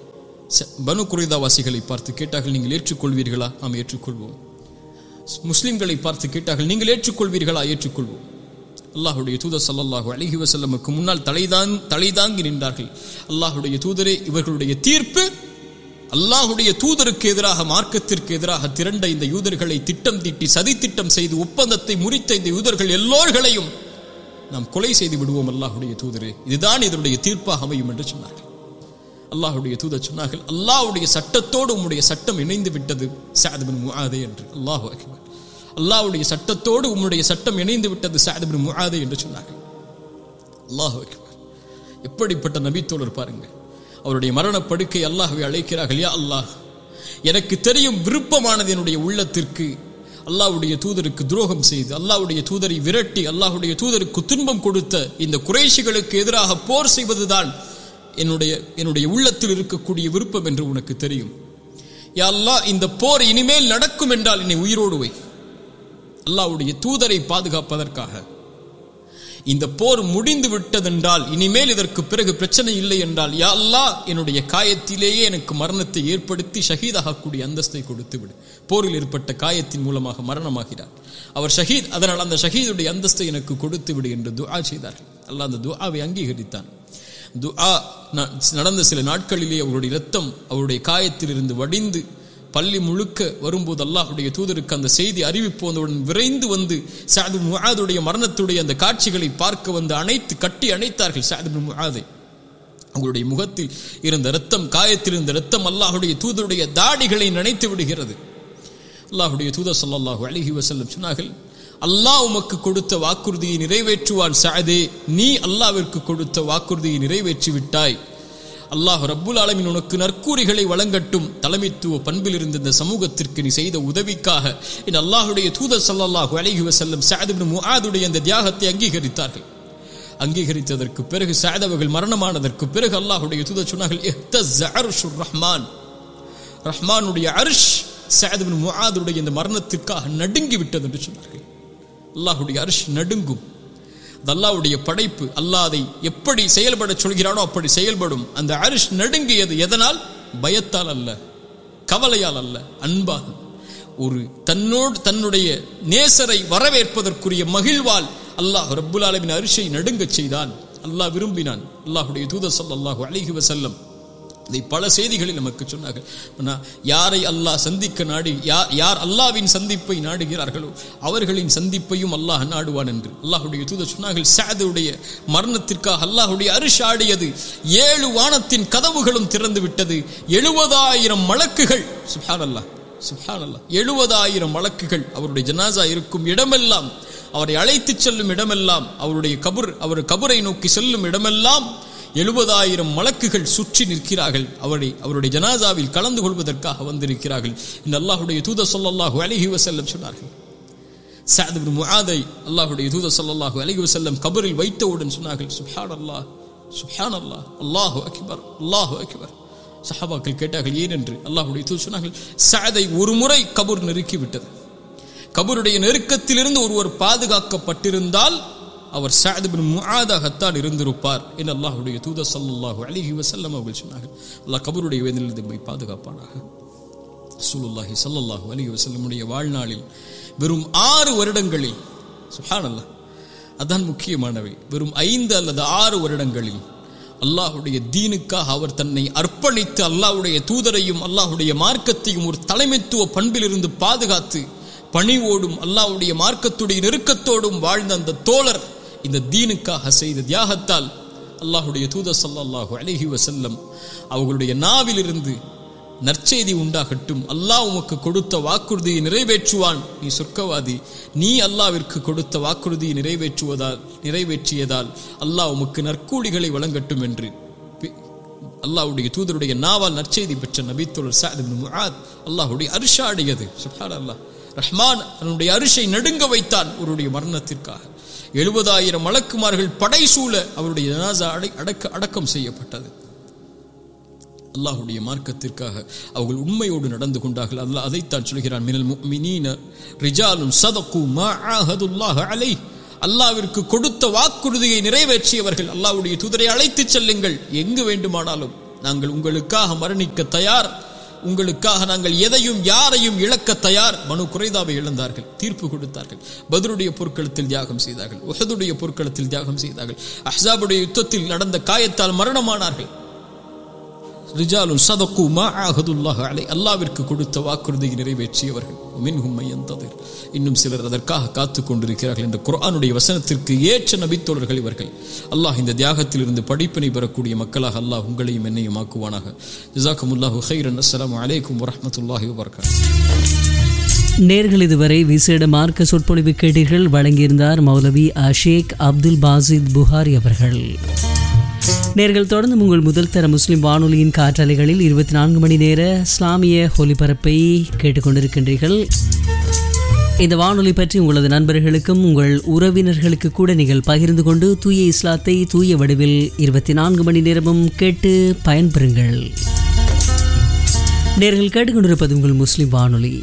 பனு குறைதாவாசிகளை பார்த்து கேட்டார்கள், நீங்கள் ஏற்றுக்கொள்வீர்களா? நாம் ஏற்றுக்கொள்வோம். முஸ்லிம்களை பார்த்து கேட்டார்கள், நீங்கள் ஏற்றுக்கொள்வீர்களா? ஏற்றுக்கொள்வோம். அல்லாஹ்வுடைய தூதர் ஸல்லல்லாஹு அலைஹி வஸல்லமுக்கு முன்னால் தலைதாங்கி நின்றார்கள். அல்லாஹ்வுடைய தூதரே, இவர்களுடைய தீர்ப்பு அல்லாஹ்வுடைய தூதருக்கு எதிராக, மார்க்கத்திற்கு எதிராக திரண்ட இந்த யூதர்களை திட்டம் தீட்டி சதி திட்டம் செய்து ஒப்பந்தத்தை முறித்த இந்த யூதர்கள் எல்லோர்களையும் நாம் கொலை செய்து விடுவோம் அல்லாஹ்வுடைய தூதரே, இதுதான் இதனுடைய தீர்ப்பாக அமையும் என்று சொன்னார்கள். அல்லாஹ்வுடைய தூதர் சொன்னார்கள், அல்லாஹ்வுடைய சட்டத்தோடு உம்முடைய சட்டம் இணைந்து விட்டது சஅத் பின் முஆதே என்று. அல்லாஹு அக்பர். அல்லாஹ்வுடைய சட்டத்தோடு உம்முடைய சட்டம் இணைந்து விட்டது சஅத் பின் முஆதே என்று சொன்னார்கள். அல்லாஹு அக்பர். எப்படிப்பட்ட நபித்தோழர் பாருங்க. அவருடைய மரண படுக்கை அல்லாஹ்வை அழைக்கிறார்கள், யா அல்லாஹ், எனக்கு தெரியும் விருப்பமானது என்னுடைய உள்ளத்திற்கு அல்லாஹ்வுடைய தூதருக்கு துரோகம் செய்து அல்லாஹ்வுடைய தூதரை விரட்டி அல்லாஹ்வுடைய தூதருக்கு துன்பம் கொடுத்த இந்த குறைஷிகளுக்கு எதிராக போர் செய்வதுதான் என்னுடைய உள்ளத்தில் இருக்கக்கூடிய விருப்பம் என்று உனக்கு தெரியும். யா அல்லாஹ், இந்த போர் இனிமேல் நடக்கும் என்றால் என்னை உயிரோடு வை. அல்லாஹ்வுடைய தூதரை பாதுகாப்பதற்காக. இந்த போர் முடிந்து விட்டதென்றால் இனிமேல் இதற்கு பிறகு பிரச்சனை இல்லை என்றால், யா அல்லாஹ், என்னுடைய காயத்திலேயே எனக்கு மரணத்தை ஏற்படுத்தி ஷஹீதாகக்கூடிய அந்தஸ்தை கொடுத்து விடு. போரில் ஏற்பட்ட காயத்தின் மூலமாக மரணமாகிறார் அவர் ஷஹீத், அதனால் அந்த ஷஹீதுடைய அந்தஸ்தை எனக்கு கொடுத்து விடு என்று துஆ செய்தார்கள். அல்லாஹ் அந்த துஆவை அங்கீகரித்தான். துஆ நடந்த சில நாட்களிலே அவருடைய இரத்தம் அவருடைய காயத்திலிருந்து வடிந்து பள்ளி முழுக்க வரும்போது அல்லாஹ்வுடைய தூதருக்கு அந்த செய்தி அறிவிப்பு வந்தவுடன் விரைந்து வந்து சஅத் பின் முஆதுடைய மரணத்துடைய அந்த காட்சிகளை பார்க்க வந்து கட்டி அணைத்தார்கள் சஅத் பின் முஆதை. அவருடைய முகத்தில் இருந்த இரத்தம், காயத்தில் இருந்த இரத்தம் அல்லாஹ்வுடைய தூதருடைய தாடிகளை நனைத்து விடுகிறது. அல்லாஹ்வுடைய தூதர் ஸல்லல்லாஹு அலைஹி வஸல்லம் சொன்னார்கள், அல்லாஹ் உமக்கு கொடுத்த வாக்குறுதியை நிறைவேற்றுவான் சஅதே, நீ அல்லாஹ்விற்கு கொடுத்த வாக்குறுதியை நிறைவேற்றி விட்டாய். அல்லாஹ் ரப்புல் ஆலமீன் உனக்கு நற்கூறிகளை வழங்கட்டும். தலைமைத்துவ பண்பில் இருந்த இந்த சமூகத்திற்கு நீ செய்த உதவிக்காக இந்த அல்லாஹ்வுடைய தூதர் ஸல்லல்லாஹு அலைஹி வஸல்லம் சஅத் பின் முஆதுடைய அந்த தியாகத்தை அங்கீகரித்தார்கள். அங்கீகரித்ததற்கு பிறகு சஅத் அவர்கள் மரணமானதற்கு பிறகு அல்லாஹ்வுடைய தூதர் சொன்னார்கள், இஹ்தஸ்ஸ அர்ஷுர் ரஹ்மான், ரஹ்மானுடைய அர்ஷ் சஅத் பின் முஆதுடைய இந்த மரணத்திற்காக நடுங்கி விட்டது என்று சொன்னார்கள். அல்லாஹ்வுடைய அர்ஷ் நடுங்கும். அல்லாஹ்வுடைய படைப்பு, அல்லாஹ் அதை எப்படி செயல்பட சொல்கிறானோ அப்படி செயல்படும். அந்த அர்ஷ் நடுங்கியது எதனால்? பயத்தால் அல்ல, கவலையால் அல்ல, அன்பாக ஒரு தன்னுடைய நேசரை வரவேற்பதற்குரிய மகிழ்வால் அல்லாஹ் ரப்புல் ஆலமீன் அர்ஷை நடுங்கச் செய்தான். அல்லாஹ் விரும்பினான். அல்லாஹ்வுடைய தூதர் ஸல்லல்லாஹு அலைஹி வஸல்லம் இதை பல செய்திகளில் நமக்கு சொன்னார்கள். யாரை அல்லாஹ் சந்திக்க நாடி, யார் அல்லாஹ்வின் சந்திப்பை நாடுகிறார்களோ அவர்களின் சந்திப்பையும் அல்லாஹ் நாடுவான் என்று அல்லாஹ்வுடைய தூதர் சொன்னார்கள். சஅதுடைய மரணத்திற்காக அல்லாஹ்வுடைய அர்ஷ் ஆடியது, 7 வானத்தின் கதவுகளும் திறந்து விட்டது. 70,000 மலக்குகள், சுப்ஹானல்லாஹ் சுப்ஹானல்லாஹ், 70,000 மலக்குகள் அவருடைய ஜனாஸா இருக்கும் இடமெல்லாம், அவரை அழைத்து செல்லும் இடமெல்லாம், அவர் கபரை நோக்கி செல்லும் இடமெல்லாம் 70,000 மலக்குகள் சுற்றி நிற்கிறார்கள். அவருடைய ஜனாசாவில் கலந்து கொள்வதற்காக வந்திருக்கிறார்கள். இந்த அல்லாஹ்வுடைய தூதர் ஸல்லல்லாஹு அலைஹி வஸல்லம் சொன்னார்கள். சஅத் பின் முஆதை அல்லாஹ்வுடைய தூதர் ஸல்லல்லாஹு அலைஹி வஸல்லம் கபரில் வைத்தவுடன் சொன்னார்கள், சுப்ஹானல்லாஹ் சுப்ஹானல்லாஹ், அல்லாஹு அக்பர் அல்லாஹு அக்பர். சஹாபாக்கள் கேட்டார்கள் ஏன் என்று. அல்லாஹ்வுடைய தூதர் சொன்னார்கள், சஅதை ஒரு முறை கபர் நெருக்கி விட்டது. கபருடைய நெருக்கத்திலிருந்து ஒருவர் பாதுகாக்கப்பட்டிருந்தால் அவர் சஅத் இப்னு முஆதாகத்தான் இருந்திருப்பார் என்று அல்லாஹ்வுடைய தூதர் ஸல்லல்லாஹு அலைஹி வஸல்லம் அவர்கள் சொன்னார்கள். அல்லாஹ் கபருடைய வேதனையிலிருந்து நம்மை பாதுகாப்பானாக. ரசூலுல்லாஹி ஸல்லல்லாஹு அலைஹி வஸல்லமுடைய வாழ்நாளில் வெறும் 6 வருடங்களில், சுப்ஹானல்லாஹ், அதான் முக்கியமானவை, வெறும் 5 அல்லது 6 வருடங்களில் அல்லாஹ்வுடைய தீனுக்காக அவர் தன்னை அர்ப்பணித்து அல்லாஹ்வுடைய தூதரையும் அல்லாஹ்வுடைய மார்க்கத்தையும் ஒரு தலைமைத்துவ பண்பிலிருந்து பாதுகாத்து பணிவோடும் அல்லாஹ்வுடைய மார்க்கத்துடைய நெருக்கத்தோடும் வாழ்ந்த அந்த தோழர் இந்த தீனுக்காக செய்த தியாகத்தால் அல்லாஹ்வுடைய தூதர் ஸல்லல்லாஹு அலைஹி வஸல்லம் அவர்களுடைய நாவிலிருந்து நற்செய்தி உண்டாகட்டும், அல்லாஹ் உமக்கு கொடுத்த வாக்குறுதியை நிறைவேற்றுவான், நீ சொர்க்கவாதி, நீ அல்லாஹ்விற்கு கொடுத்த வாக்குறுதியை நிறைவேற்றியதால் அல்லாஹ் உமக்கு நற்கூலிகளை வழங்கட்டும் என்று அல்லாஹ்வுடைய தூதருடைய நாவால் நற்செய்தி பெற்ற நபித்தோழர் சஅத் இப்னு முஆத் அல்லாஹ்வுடைய அர்ஷை அடையது. சுப்ஹானல்லாஹ், ரஹ்மான் தன்னுடைய அர்ஷை நடுங்க வைத்தான் அவருடைய மரணத்திற்காக. 70,000 மலக்குமார்கள் படைசூழ அவருடைய ஜனாஸா அடக்கம் செய்யப்பட்டது. அல்லாஹ்வுடைய மார்க்கத்திற்காக அவர்கள் உண்மையோடு நடந்து கொண்டார்கள். அல்லாஹ் அதைத்தான் சொல்கிறான், மினல் முஃமினீன ரிஜாலுன் ஸதகு மா ஆஹதுல்லாஹ் அலைஹி, அல்லாஹ்விற்கு கொடுத்த வாக்குறுதியை நிறைவேற்றியவர்கள். அல்லாஹ்வுடைய தூதரை அழைத்து செல்லுங்கள், எங்கு வேண்டுமானாலும் நாங்கள் உங்களுக்காக மரணிக்க தயார், உங்களுக்காக நாங்கள் எதையும் யாரையும் இழக்க தயார். பனு குறைதாவை இழந்தார்கள், தீர்ப்பு கொடுத்தார்கள். பத்ருடைய போர்க்களத்தில் தியாகம் செய்தார்கள், உஹதுடைய போர்க்களத்தில் தியாகம் செய்தார்கள், அஹ்ஸாபுடைய யுத்தத்தில் நடந்த காயத்தால் மரணமானார்கள். ரிஜாலுன் ஸதகு மா ஆஹதுல்லாஹ் அலைஹி, அல்லாஹ்விற்கு கொடுத்த வாக்குறுதியை நிறைவேற்றியவர்கள். மின்ஹும் மய்யந்ததிர், இன்னும் சிலர் அதற்காக காத்துக் கொண்டிருக்கிறார்கள் என்ற குர்ஆனுடைய வசனத்திற்கு ஏற்ற நபித்தோழர்கள் இவர்கள். அல்லாஹ் இந்த தியாகத்திலிருந்து படிப்பினை பெறக்கூடிய மக்களாக அல்லாஹ் உங்களையும் என்னையும் ஆக்குவானாக. ஜஸாக்குமுல்லாஹு கைரன். அஸ்ஸலாமு அலைக்கும் வரஹ்மத்துல்லாஹி வபரகாத்துஹு. நேர்கள் இதுவரை விசேட மார்க்க சொற்பொழிவு கேட்டீர்கள். வழங்கியிருந்தார் மௌலவி ஷேக் அப்துல் பாசித் புகாரி அவர்கள். நேர்கள் தொடர்ந்து உங்கள் முதல் தர முஸ்லிம் வானொலியின் காற்றலைகளில் 24 மணி நேர இஸ்லாமிய ஒலிபரப்பை கேட்டுக்கொண்டிருக்கின்றீர்கள். இந்த வானொலி பற்றி உங்களது நண்பர்களுக்கும் உங்கள் உறவினர்களுக்கு கூட நீங்கள் பகிர்ந்து கொண்டு தூய இஸ்லாத்தை தூய வடிவில் 24 மணி நேரமும் கேட்டு பயன்பெறுங்கள். நேர்கள் கேட்டுக்கொண்டிருப்பது உங்கள் முஸ்லிம் வானொலி.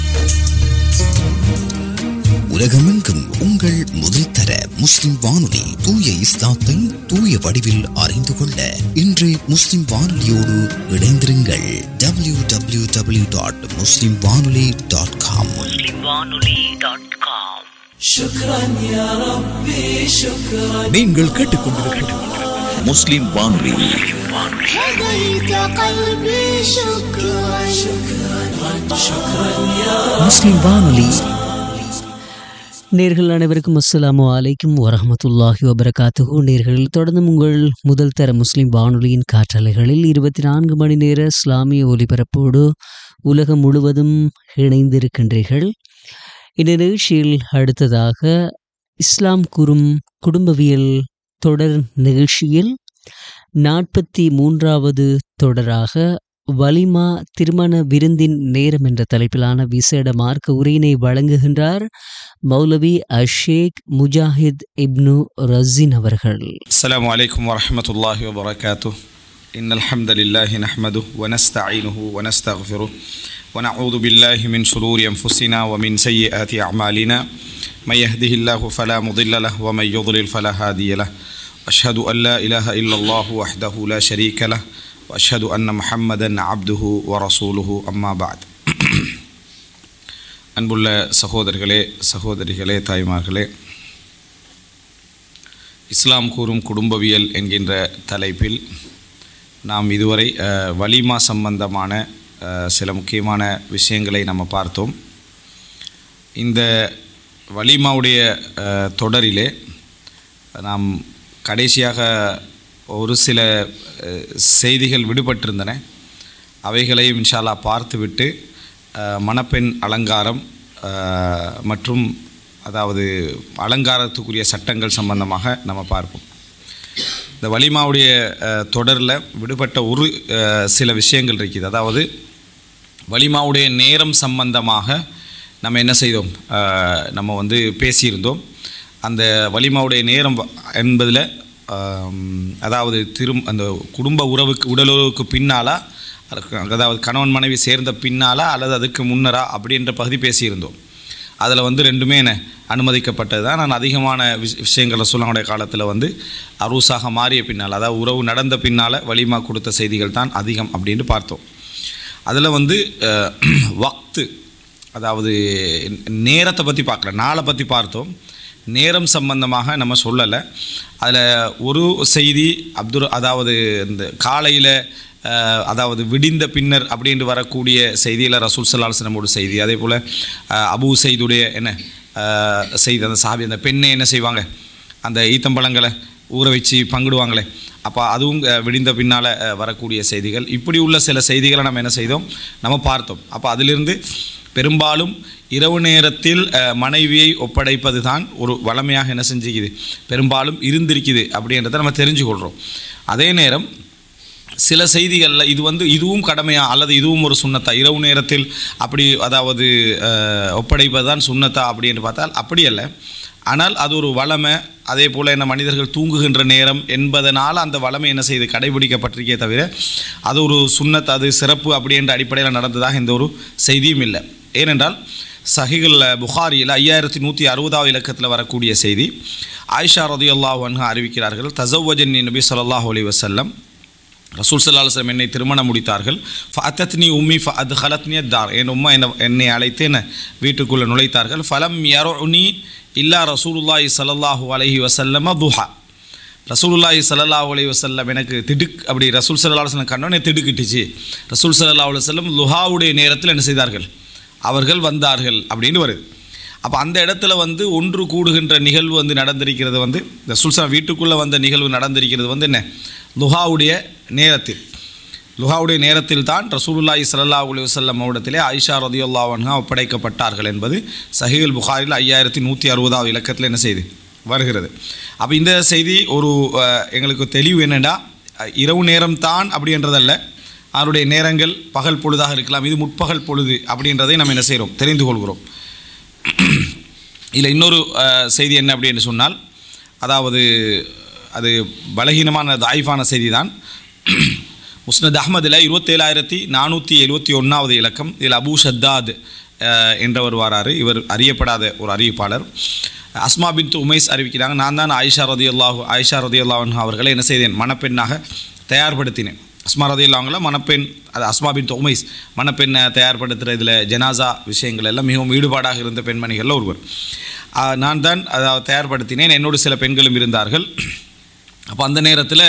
உலகமெங்கும் உங்கள் முதல் தர முஸ்லிம் வானொலி தூய இஸ்லாத்தை தூய வடிவில் அறிந்து கொள்ள இன்று முஸ்லிம் வானொலியோடு இணைந்திருங்கள். www.muslimwanoli.com. நீங்கள் கேட்டுக்கொண்டிருக்கிறது முஸ்லிம் வானொலி. முஸ்லிம் வானொலி. நேர்கள் அனைவருக்கும் அஸ்ஸலாமு அலைக்கும் வரஹ்மத்துல்லாஹி வபரகாத்துஹு. நேர்கள் தொடர்ந்து உங்கள் முதல் தர முஸ்லிம் வானொலியின் காற்றலைகளில் 24 மணி நேர இஸ்லாமிய ஒலிபரப்போடு உலகம் முழுவதும் இணைந்திருக்கின்றீர்கள். இந்த நிகழ்ச்சியில் அடுத்ததாக இஸ்லாம் கூறும் குடும்பவியல் தொடர் நிகழ்ச்சியில் 43வது தொடராக வலிமா திருமண விருந்தின் நேரம் என்ற தலைப்பிலான விசேட மார்க்க உரையினை வழங்குகின்றார் மௌலவி ஷேக் முஜாஹித் இப்னு ரஸின் அவர்கள். அஸ்ஸலாமு அலைக்கும் வரஹ்மத்துல்லாஹி வபரகாத்துஹு. இன்னல் ஹம்தலில்லாஹி நஹ்மதுஹு வ நஸ்தஈனுஹு வ நஸ்தக்ஃபிருஹு வ நஊது பில்லாஹி மின் ஷுரூரி அன்ஃபுஸினா வ மின் ஸய்யிஆத்தி அஅமாலினா மை யஹ்திஹில்லாஹு ஃபலா முضில்ல லஹு வ மை யுضلل ஃபலா ஹாதிய லஹு. அஷ்ஹது அன் லா இலாஹ இல்லல்லாஹு வஹ்தஹு லா ஷரீக லஹு வ அஷ்ஹது அன்ன முஹம்மதன் அப்துஹு வ ரசூலுஹு. அம்மா பஅத். அன்புள்ள சகோதரர்களே, சகோதரிகளே, தாய்மார்களே, இஸ்லாம் கூறும் குடும்பவியல் என்கின்ற தலைப்பில் நாம் இதுவரை வலிமா சம்பந்தமான சில முக்கியமான விஷயங்களை நம்ம பார்த்தோம். இந்த வலிமாவுடைய தொடரிலே நாம் கடைசியாக ஒரு சில செய்திகள் விடுபட்டிருந்தன. அவைகளையும் இன்ஷா அல்லாஹ் பார்த்துவிட்டு மணப்பெண் அலங்காரம் மற்றும் அதாவது அலங்காரத்துக்குரிய சட்டங்கள் சம்பந்தமாக நம்ம பார்ப்போம். இந்த வலிமாவுடைய தொடரில் விடுபட்ட ஒரு சில விஷயங்கள் இருக்குது. அதாவது வலிமாவுடைய நேரம் சம்பந்தமாக நம்ம என்ன செய்தோம், நம்ம பேசியிருந்தோம். அந்த வலிமாவுடைய நேரம் என்பதில் அதாவது அந்த குடும்ப உடலுறவுக்கு பின்னாலா, அதாவது கணவன் மனைவி சேர்ந்த பின்னாலா அல்லது அதுக்கு முன்னரா அப்படின்ற பகுதி பேசியிருந்தோம். அதில் வந்து ரெண்டுமே என்ன அனுமதிக்கப்பட்டது தான். நான் அதிகமான விஷயங்கள் ரசூலுல்லாஹ்வுடைய காலத்தில் வந்து அரூசாக மாறிய பின்னால், அதாவது உறவு நடந்த பின்னால் வலிமா கொடுத்த செய்திகள் தான் அதிகம் அப்படின்னு பார்த்தோம். அதில் வந்து வக்து, அதாவது நேரத்தை பற்றி பார்க்கல, நாளை பற்றி பார்த்தோம். நேரம் சம்பந்தமாக நம்ம சொல்லலை. அதில் ஒரு செய்தி அதாவது இந்த காலையில், அதாவது விடிந்த பின்னர் அப்படின்ட்டு வரக்கூடிய செய்தியில் ரசூல் ஸல்லல்லாஹு அலைஹி வஸல்லம் ஒரு செய்தி. அதே போல் அபூ சைதுடைய என்ன செய்தி, அந்த சஹாபி அந்த பெண்ணை என்ன செய்வாங்க, அந்த ஈத்தம்பழங்களை ஊற வச்சு பங்கிடுவாங்களே, அப்போ அதுவும் விடிந்த பின்னால் வரக்கூடிய செய்திகள். இப்படி உள்ள சில செய்திகளை நம்ம என்ன செய்தோம், நம்ம பார்த்தோம். அப்போ அதிலிருந்து பெரும்பாலும் இரவு நேரத்தில் மனைவியை ஒப்படைப்பது தான் ஒரு வளமையாக என்ன செஞ்சுக்குது, பெரும்பாலும் இருந்திருக்குது அப்படின்றத நம்ம தெரிஞ்சுக்கொள்கிறோம். அதே நேரம் சில செய்திகளில் இது வந்து இதுவும் கடமையா அல்லது இதுவும் ஒரு சுன்னத்தா, இரவு நேரத்தில் அப்படி அதாவது ஒப்படைப்பது தான் சுன்னத்தா அப்படின்னு பார்த்தால் அப்படி அல்ல. ஆனால் அது ஒரு வளமை. அதே போல் என்ன மனிதர்கள் தூங்குகின்ற நேரம் என்பதனால் அந்த வளமை என்ன செய்து கடைபிடிக்கப்பட்டிருக்கே தவிர அது ஒரு சுன்னத், அது சிறப்பு அப்படின்ற அடிப்படையில் நடந்ததாக எந்த ஒரு செய்தியும் இல்லை. ஏனென்றால் சஹீஹுல் புகாரியில் 5160 இலக்கத்தில் வரக்கூடிய செய்தி, ஆயிஷா ரலியல்லாஹு அன்ஹா அறிவிக்கிறார்கள், தஸவ்வஜனி நபி ஸல்லல்லாஹு அலைஹி வஸல்லம், ரசூல் ஸல்லல்லாஹு அலைஹி வஸல்லம் என்னை திருமணம் முடித்தார்கள். ஃபஅத்தத்னி உம்மி ஃபஅத்கலத்னி அத்தார், என் உம்மா என்னை அழைத்து என்ன வீட்டுக்குள்ளே நுழைத்தார்கள். ஃபலம் யருனி இல்லா ரசூலுல்லாஹி ஸல்லல்லாஹு அலைஹி வஸல்லம் துஹா, ரசூலுல்லாஹி ஸல்லல்லாஹு அலைஹி வஸல்லம் எனக்கு அப்படி ரசூல் ஸல்லல்லாஹு அலைஹி வஸல்லம் கண்ணோனே திடுக்கிட்டுச்சு. ரசூல் ஸல்லல்லாஹு அலைஹி வஸல்லம் லுஹாவுடைய நேரத்தில் என்ன செய்தார்கள், அவர்கள் வந்தார்கள் அப்படின்னு வருது. அப்போ அந்த இடத்துல வந்து ஒன்று கூடுகின்ற நிகழ்வு வந்து நடந்திருக்கிறது, வந்து ரசூல் ஸல்லல்லாஹு வீட்டுக்குள்ளே வந்த நிகழ்வு நடந்திருக்கிறது வந்து என்ன, லுஹாவுடைய நேரத்தில். லுஹாவுடைய நேரத்தில் தான் ரசூலுல்லாஹி ஸல்லல்லாஹு அலைஹி வஸல்லம் அவரிடத்திலே ஆயிஷா ரலியல்லாஹு அன்ஹா ஒப்படைக்கப்பட்டார்கள் என்பது சஹீஹுல் புகாரியில் 5160 இலக்கத்தில் என்ன செய்து வருகிறது. அப்போ இந்த செய்தி ஒரு எங்களுக்கு தெளிவு என்னென்னா, இரவு நேரம் தான் அப்படின்றதல்ல, அவருடைய நேரங்கள் பகல் பொழுதாக இருக்கலாம், இது முற்பகல் பொழுது அப்படின்றதை நம்ம என்ன செய்கிறோம், தெரிந்து கொள்கிறோம். இல்லை இன்னொரு செய்தி என்ன அப்படின்னு சொன்னால், அதாவது அது பலகீனமான தாயிஃபான செய்தி தான். முஸ்னத் அஹ்மதில் 27471 இலக்கம். இதில் அபூ ஷத்தாத் என்றவர் வராரு. இவர் அறியப்படாத ஒரு அறிவிப்பாளர். அஸ்மா பின்த் உமைஸ் அறிவிக்கிறாங்க, நான் தான் ஆயிஷா ரலியல்லாஹு அன்ஹா அவர்களை என்ன செய்தேன், மணப்பெண்ணாக தயார்படுத்தினேன். அஸ்மா ரலியல்லாஹுல மணப்பெண், அது அஸ்மா பின்த் உமைஸ் மணப்பெண்ணை தயார்படுத்துகிறதுல ஜனாசா விஷயங்கள் எல்லாம் மிகவும் ஈடுபாடாக இருந்த பெண்மணிகளில் ஒருவர். நான் தான் அதை தயார்படுத்தினேன், என்னோடு சில பெண்களும் இருந்தார்கள். அப்போ அந்த நேரத்தில்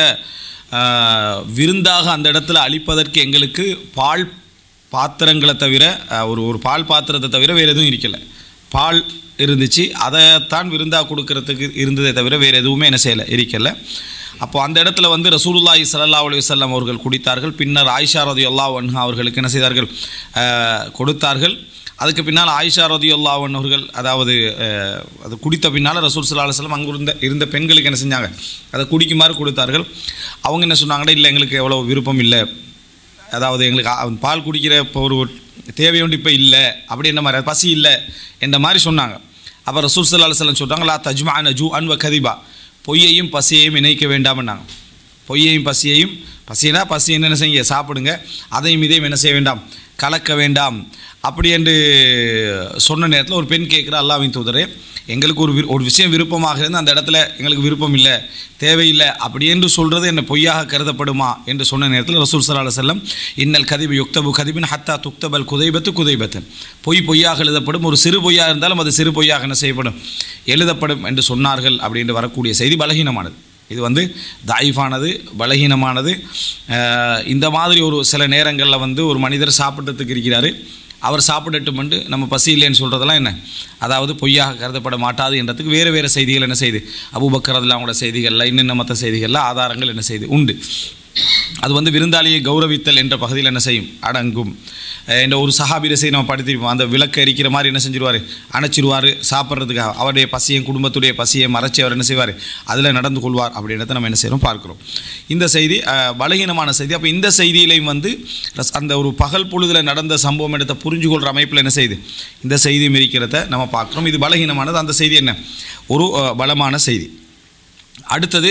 விருந்தாக அந்த இடத்துல அளிப்பதற்கு எங்களுக்கு பால் பாத்திரங்களை தவிர ஒரு பால் பாத்திரத்தை தவிர வேறு எதுவும் இருக்கலை. பால் இருந்துச்சு, அதைத்தான் விருந்தாக கொடுக்கறதுக்கு இருந்ததை தவிர வேறு எதுவுமே என்ன செய்யலை, இருக்கலை. அப்போ அந்த இடத்துல வந்து ரசூலுல்லாஹி ஸல்லல்லாஹு அலைஹி வஸல்லம் அவர்கள் குடித்தார்கள். பின்னர் ஆயிஷா ரலியல்லாஹு அன்ஹா அவர்களுக்கு என்ன செய்தார்கள், கொடுத்தார்கள். அதுக்கு பின்னால் ஆயிஷா ரலியல்லாஹு அன்ஹா அவர்கள் அதாவது அது குடித்த பின்னால் ரசூல் ஸல்லல்லாஹு அலைஹி வஸல்லம் அங்கே இருந்த பெண்களுக்கு என்ன செஞ்சாங்க, அதை குடிக்குமாறு கொடுத்தார்கள். அவங்க என்ன சொன்னாங்கன்னா, இல்லை எங்களுக்கு எவ்வளோ விருப்பம் இல்லை, அதாவது எங்களுக்கு பால் குடிக்கிற இப்போ ஒரு தேவையுண்டு இப்போ இல்லை அப்படின்ற மாதிரி, பசி இல்லை என்ற மாதிரி சொன்னாங்க. அப்போ ரசூல் ஸல்லல்லாஹு அலைஹி வஸல்லம் சொல்கிறாங்க, லா தஜ்மஅன ஜூஅன் வ கதிபா, பொய்யையும் பசியையும் இணைக்க வேண்டாம்னாங்க. பொய்யையும் பசினா பசி என்னென்ன செய்ய சாப்பிடுங்க, அதையும் இதையும் என்ன செய்ய வேண்டாம், கலக்க வேண்டாம் அப்படி என்று சொன்ன நேரத்தில் ஒரு பெண் கேட்குற, அல்லாஹ்வின் தூதரே எங்களுக்கு ஒரு விஷயம் விருப்பமாக இருந்து அந்த இடத்துல எங்களுக்கு விருப்பம் இல்லை, தேவையில்லை அப்படி என்று சொல்கிறது என்ன பொய்யாக கருதப்படுமா என்று சொன்ன நேரத்தில் ரசூல் ஸல்லல்லாஹு அலைஹி வஸல்லம், இன்னல் கதிபு யுக்தபு கதிபின் ஹத்தா துக்தபல் குதைபத்தன், பொய்யாக எழுதப்படும், ஒரு சிறு பொய்யாக இருந்தாலும் அது சிறு பொய்யாக என்ன செய்யப்படும், எழுதப்படும் என்று சொன்னார்கள் அப்படின்னு வரக்கூடிய செய்தி பலகீனமானது. இது வந்து தாயிஃபானது, பலகீனமானது. இந்த மாதிரி ஒரு சில நேரங்களில் வந்து ஒரு மனிதர் சாப்பிட்றதுக்கு இருக்கிறாரு, அவர் சாப்பிடட்டும் என்று நம்ம பசி இல்லைன்னு சொல்கிறதெல்லாம் என்ன, அதாவது பொய்யாக கருதப்பட மாட்டாது என்றதுக்கு வேறு வேறு செய்திகள் என்ன செய்யுது, அபூபக்கர் ரலியல்லாஹு செய்திகளில் இன்னும் மற்ற செய்திகளில் ஆதாரங்கள் என்ன செய்யுது உண்டு. அது வந்து விருந்தாளியை கௌரவித்தல் என்ற பகுதியில் என்ன செய்யும், அடங்கும். என்ற ஒரு சஹாபியை செய்து நம்ம படித்திருப்போம், அந்த விளக்கு எரிக்கிற மாதிரி என்ன செஞ்சிருவார், அணைச்சிருவார் சாப்பிட்றதுக்காக. அவருடைய பசியும் குடும்பத்துடைய பசியை மறைச்சி அவர் என்ன செய்வார், அதில் நடந்து கொள்வார் அப்படின்றத நம்ம என்ன செய்கிறோம் பார்க்குறோம். இந்த செய்தி பலகீனமான செய்தி. அப்போ இந்த செய்தியிலையும் வந்து அந்த ஒரு பகல் பொழுதில் நடந்த சம்பவம் எடுத்த புரிஞ்சு கொள்கிற அமைப்பில் என்ன செய்யுது, இந்த செய்தியும் இருக்கிறத நம்ம பார்க்குறோம். இது பலகீனமானது, அந்த செய்தி என்ன ஒரு பலமான செய்தி. அடுத்தது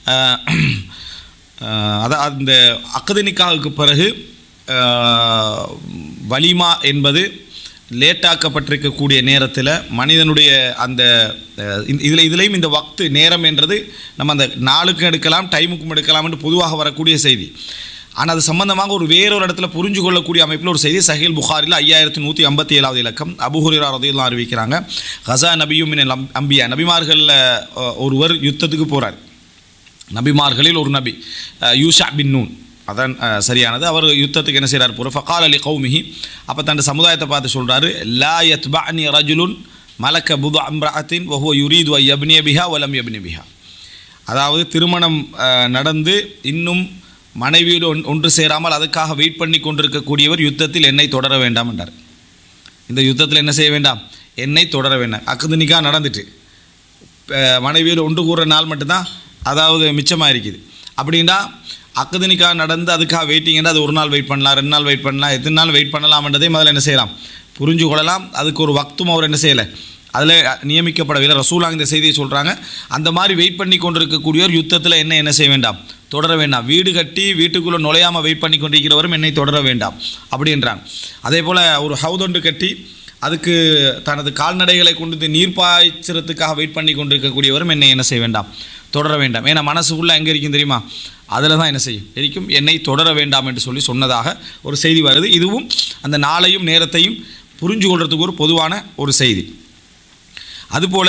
அதான் அந்த அக்து நிக்காஹுக்கு பிறகு வலிமா என்பது லேட்டாக்கப்பட்டிருக்கக்கூடிய நேரத்தில் மனிதனுடைய அந்த இதுலேயும் இந்த வக்து நேரம் என்றது நம்ம அந்த நாளுக்கும் எடுக்கலாம் டைமுக்கும் எடுக்கலாம் என்று பொதுவாக வரக்கூடிய செய்தி. ஆனால் அது சம்பந்தமாக வேறொரு இடத்துல புரிஞ்சு கொள்ளக்கூடிய அமைப்பில் ஒரு செய்தி சஹீல் புகாரில் 5157 இலக்கம் அபூ ஹுரைரா ரலியல்லாஹு அன்ஹு அறிவிக்கிறாங்க. கஸா நபியும் மினல் அம்பியா, நபிமார்களில் ஒருவர் யுத்தத்துக்கு போகிறார். நபிமார்களில் ஒரு நபி யூஷா பின் நூன், அதான் சரியானது. அவர் யுத்தத்துக்கு என்ன செய்கிறார் போகிற ஃபகால் அலி கௌமிஹி, அப்போ தன் சமுதாயத்தை பார்த்து சொல்கிறாரு, லா யத்பஅனி ரஜுலுன் மலக்க புது அம்ரஅத்தின் வஹுவ யுரீது அன் யப்னிய பிஹா வலம் யப்னி பிஹா. அதாவது திருமணம் நடந்து இன்னும் மனைவியோடு ஒன்று சேராமல் அதுக்காக வெயிட் பண்ணி கொண்டிருக்கக்கூடியவர் யுத்தத்தில் என்னை தொடர வேண்டாம் என்றார். இந்த யுத்தத்தில் என்ன செய்ய வேண்டாம், என்னை தொடர வேண்டாம். அக்குது நிக்கா நடந்துட்டு மனைவியோடு ஒன்று கூறுற நாள் மட்டும்தான் அதாவது மிச்சமாக இருக்குது. அப்படின்னா அக்குது நிக்கா நடந்து அதுக்காக வெயிட்டிங்கன்னா அது ஒரு நாள் வெயிட் பண்ணலாம், 2 நாள் வெயிட் பண்ணலாம், எத்தனை நாள் வெயிட் பண்ணலாம்ன்றதே முதல்ல என்ன செய்யலாம் புரிஞ்சு கொள்ளலாம். அதுக்கு ஒரு வக்தும் அவர் என்ன செய்யலை, அதில் நியமிக்கப்படவில்லை. ரசூலாங்க இந்த செய்தியை சொல்கிறாங்க. அந்த மாதிரி வெயிட் பண்ணி கொண்டிருக்கக்கூடியவர் யுத்தத்தில் என்ன செய்ய வேண்டாம், தொடர வேண்டாம். வீடு கட்டி வீட்டுக்குள்ளே நுழையாமல் வெயிட் பண்ணி கொண்டிருக்கிறவரும் என்னை தொடர வேண்டாம் அப்படின்றாங்க. அதே போல் ஒரு ஹவுதொண்டு கட்டி அதுக்கு தனது கால்நடைகளை கொண்டு நீர் பாய்ச்சறதுக்காக வெயிட் பண்ணி கொண்டிருக்கக்கூடியவரும் என்ன செய்ய வேண்டாம், தொடர வேண்டாம். ஏன்னா மனசுக்குள்ளே எங்கே இருக்கும் தெரியுமா, அதில் தான் என்ன செய்யும் இருக்கும், என்னை தொடர வேண்டாம் என்று சொன்னதாக ஒரு செய்தி வருது. இதுவும் அந்த நாளையும் நேரத்தையும் புரிஞ்சு கொள்றதுக்கு ஒரு பொதுவான ஒரு செய்தி. அதுபோல்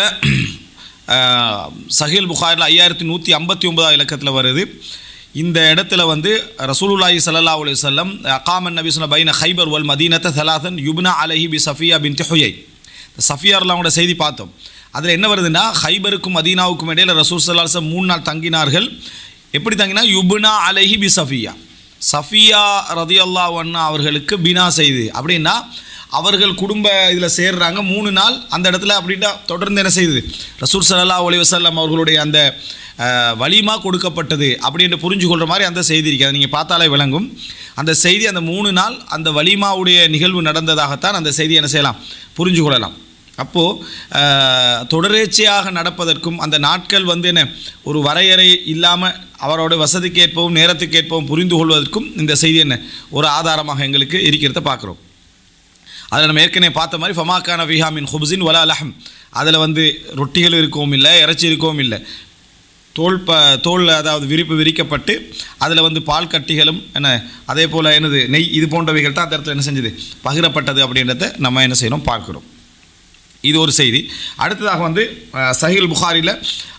சஹீல் புகாரில் 5159 இலக்கத்தில் வருது. இந்த இடத்துல ரசூலுல்லாஹி ஸல்லல்லாஹு அலைஹி வஸல்லம் அகாமன் நபி ஸல்லல்லாஹு பைன ஹைபர் வல் மதீனத தலாதன் யுப்னா அலைஹி பி சஃபியா பின்த் ஹுயை. சஃபியார்லாவோட செய்தி பார்த்தோம். அதில் என்ன வருதுன்னா, ஹைபருக்கும் மதீனாவுக்கும் இடையில் ரசூல் ஸல்லல்லாஹு அலைஹி வஸல்லம் 3 நாள் தங்கினார்கள். எப்படி தங்கினா, யுப்னா அலைஹி பி சஃபியா, சஃபியா ரலியல்லாஹு அன்ஹா அவர்களுக்கு பினா செய்து. அப்படின்னா அவர்கள் குடும்ப இதில் சேர்றாங்க 3 நாள் அந்த இடத்துல. அப்படின்னா தொடர்ந்து என்ன செய்யுது, ரசூல் ஸல்லல்லாஹு அலைஹி வஸல்லம் அவர்களுடைய அந்த வலிமா கொடுக்கப்பட்டது அப்படின்னு புரிஞ்சு கொள்கிற மாதிரி அந்த செய்தி இருக்குது. அதை நீங்கள் பார்த்தாலே விளங்கும். அந்த செய்தி அந்த 3 நாள் அந்த வலிமாவுடைய நிகழ்வு நடந்ததாகத்தான் அந்த செய்தி என்ன செய்யலாம், புரிஞ்சு கொள்ளலாம். அப்போது தொடரேச்சையாக நடப்பதற்கும் அந்த நாட்கள் என்ன ஒரு வரையறை இல்லாமல் அவரோட வசதிக்கு ஏற்பவும் நேரத்துக்கு ஏற்பவும் புரிந்து கொள்வதற்கும் இந்த செய்தி என்ன ஒரு ஆதாரமாக எங்களுக்கு இருக்கிறத பார்க்குறோம். அதில் நம்ம ஏற்கனவே பார்த்த மாதிரி ஃபமாக்கான ஃபிஹா மின் ஹுப்ஸின் வலா லஹம், அதில் ரொட்டிகள் இருக்கவும் இல்லை, இறைச்சி இருக்கவும் இல்லை, தோல் அதாவது விரிக்கப்பட்டு அதில் பால் கட்டிகளும் அதே போல் நெய் இது போன்றவைகள் தான் அந்த இடத்துல என்ன செஞ்சது, பகிரப்பட்டது அப்படின்றத நம்ம என்ன செய்யணும் பார்க்குறோம். இது ஒரு செய்தி. அடுத்ததாக சஹீல் புகாரில்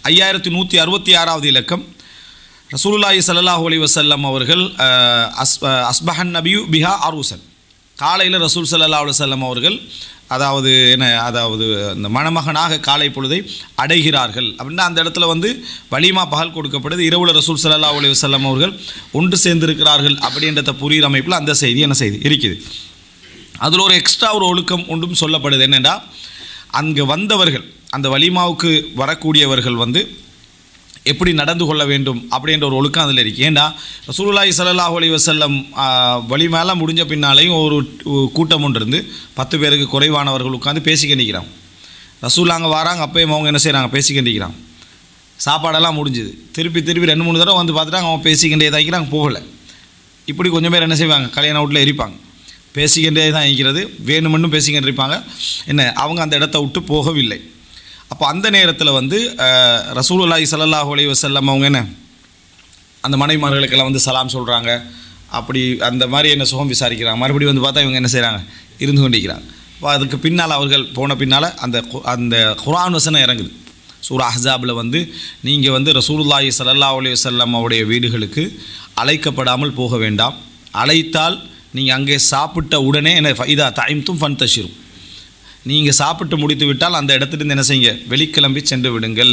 5166 இலக்கம் ரசூலுல்லாஹி ஸல்லல்லாஹு அலைஹி வஸல்லம் அவர்கள் அஸ்பஹன் நபியு பிஹா அரூசன், காலையில் ரசூல் ஸல்லல்லாஹு அலைஹி வஸல்லம் அவர்கள் அதாவது இந்த மணமகனாக காலை பொழுதை அடைகிறார்கள். அப்படின்னா அந்த இடத்துல வலிமா பகல் கொடுக்கப்படுது. இரவுல ரசூல் ஸல்லல்லாஹு அலைஹி வஸல்லம் அவர்கள் ஒன்று சேர்ந்திருக்கிறார்கள் அப்படின்றத புரிகிற அமைப்பில் அந்த செய்தி என்ன செய்தி இருக்குது. அதில் ஒரு எக்ஸ்ட்ரா ஒரு ஒழுக்கம் ஒன்றும் சொல்லப்படுது. என்னென்னா, அங்கே வந்தவர்கள் அந்த வலிமாவுக்கு வரக்கூடியவர்கள் எப்படி நடந்து கொள்ள வேண்டும் அப்படின்ற ஒரு ஒழுக்கம் அதில் இருக்குது. ஏண்டா ரசூலுல்லாஹி ஸல்லல்லாஹு அலைஹி வஸல்லம் வலிமாலாம் முடிஞ்ச பின்னாலேயும் ஒரு கூட்டம் ஒன்று இருந்து 10 பேருக்கு குறைவானவர்கள் உட்காந்து பேசிக்கிண்டிக்கிறாங்க. ரசூலாங்க வராங்க, அப்பயும் அவங்க என்ன செய்கிறாங்க, பேசிக்கிண்டிக்கிறாங்க. சாப்பாடெல்லாம் முடிஞ்சுது. திருப்பி 2-3 தடவை பார்த்துட்டாங்க, அவங்க பேசிக்கிண்டே தான் இருக்கிறாங்க, போகலை. இப்படி கொஞ்சம் பேர் என்ன செய்வாங்க, கல்யாண வீட்டில் இருப்பாங்க, பேசிக்கிண்டே தான் இருக்கிறது, வேணுமென்னும் பேசிக்கிட்டு இருப்பாங்க. அவங்க அந்த இடத்த விட்டு போகவில்லை. அப்போ அந்த நேரத்தில் ரசூலுல்லாஹி ஸல்லல்லாஹு அலைஹி வஸல்லம் அவங்க அந்த மனைவிமார்களுக்கெல்லாம் சலாம் சொல்கிறாங்க. அப்படி அந்த மாதிரி சுகம் விசாரிக்கிறாங்க. மறுபடியும் பார்த்தா இவங்க என்ன செய்கிறாங்க, இருந்து கொண்டிருக்கிறாங்க. அப்போ அதுக்கு பின்னால் அவர்கள் போன பின்னால் அந்த குர்ஆன் வசனம் இறங்குது. சூரா அஹ்ஸாபில் நீங்கள் ரசூலுல்லாஹி ஸல்லல்லாஹு அலைஹி வஸல்லம் அவருடைய வீடுகளுக்கு அழைக்கப்படாமல் போக வேண்டாம். அழைத்தால் நீங்கள் அங்கே சாப்பிட்ட உடனே இதா தைம்தும் ஃபன்தஷிரும், நீங்கள் சாப்பிட்டு முடித்து விட்டால் அந்த இடத்துலேருந்து என்ன செய்யுங்க, வெளிக்கிளம்பி சென்று விடுங்கள்.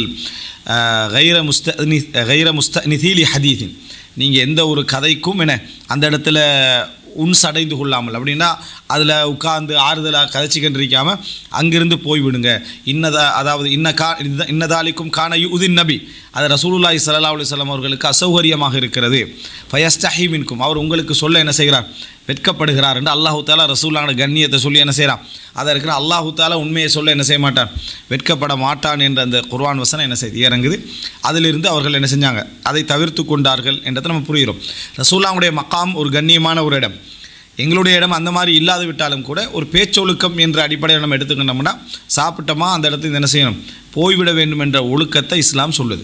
கைர முஸ்தனிதீலி ஹதீஸின், நீங்கள் எந்த ஒரு கதைக்கும் அந்த இடத்துல உன்சடைந்து கொள்ளாமல், அப்படின்னா அதில் உட்கார்ந்து ஆறுதலாக கதைச்சிக்கிட்டு இருக்காமல் அங்கிருந்து போய்விடுங்க. அதாவது இன்னதாலிக்கும் கான யுதின் நபி, அது ரசூலுல்லாஹி ஸல்லல்லாஹு அலைஹி வஸல்லம் அவர்களுக்கு அசௌகரியமாக இருக்கிறது. ஃபயஸ்தஹி மின்கும், அவர் உங்களுக்கு சொல்ல என்ன செய்கிறார், வெட்கப்படுகிறார் என்று அல்லாஹு தாலா ரசூலுல்லாஹோட கண்ணியத்தை சொல்லி என்ன செய்கிறான், அதை இருக்கிற அல்லாஹு தாலா உண்மையை சொல்ல என்ன செய்ய மாட்டான், வெட்கப்பட மாட்டான் என்ற அந்த குர்ஆன் வசனம் என்ன செய்து இறங்குது. அதிலிருந்து அவர்கள் என்ன செஞ்சாங்க, அதை தவிர்த்து கொண்டார்கள் என்றதை நம்ம புரிகிறோம். ரசூலுல்லாஹுடைய மக்காம் ஒரு கண்ணியமான ஒரு இடம். எங்களுடைய இடம் அந்த மாதிரி இல்லாது விட்டாலும் கூட ஒரு பேச்சொழுக்கம் என்ற அடிப்படையில் நம்ம எடுத்துக்கிட்டோம்னா சாப்பிட்டோமா அந்த இடத்துல என்ன செய்யணும், போய்விட வேண்டும் என்ற ஒழுக்கத்தை இஸ்லாம் சொல்லுது.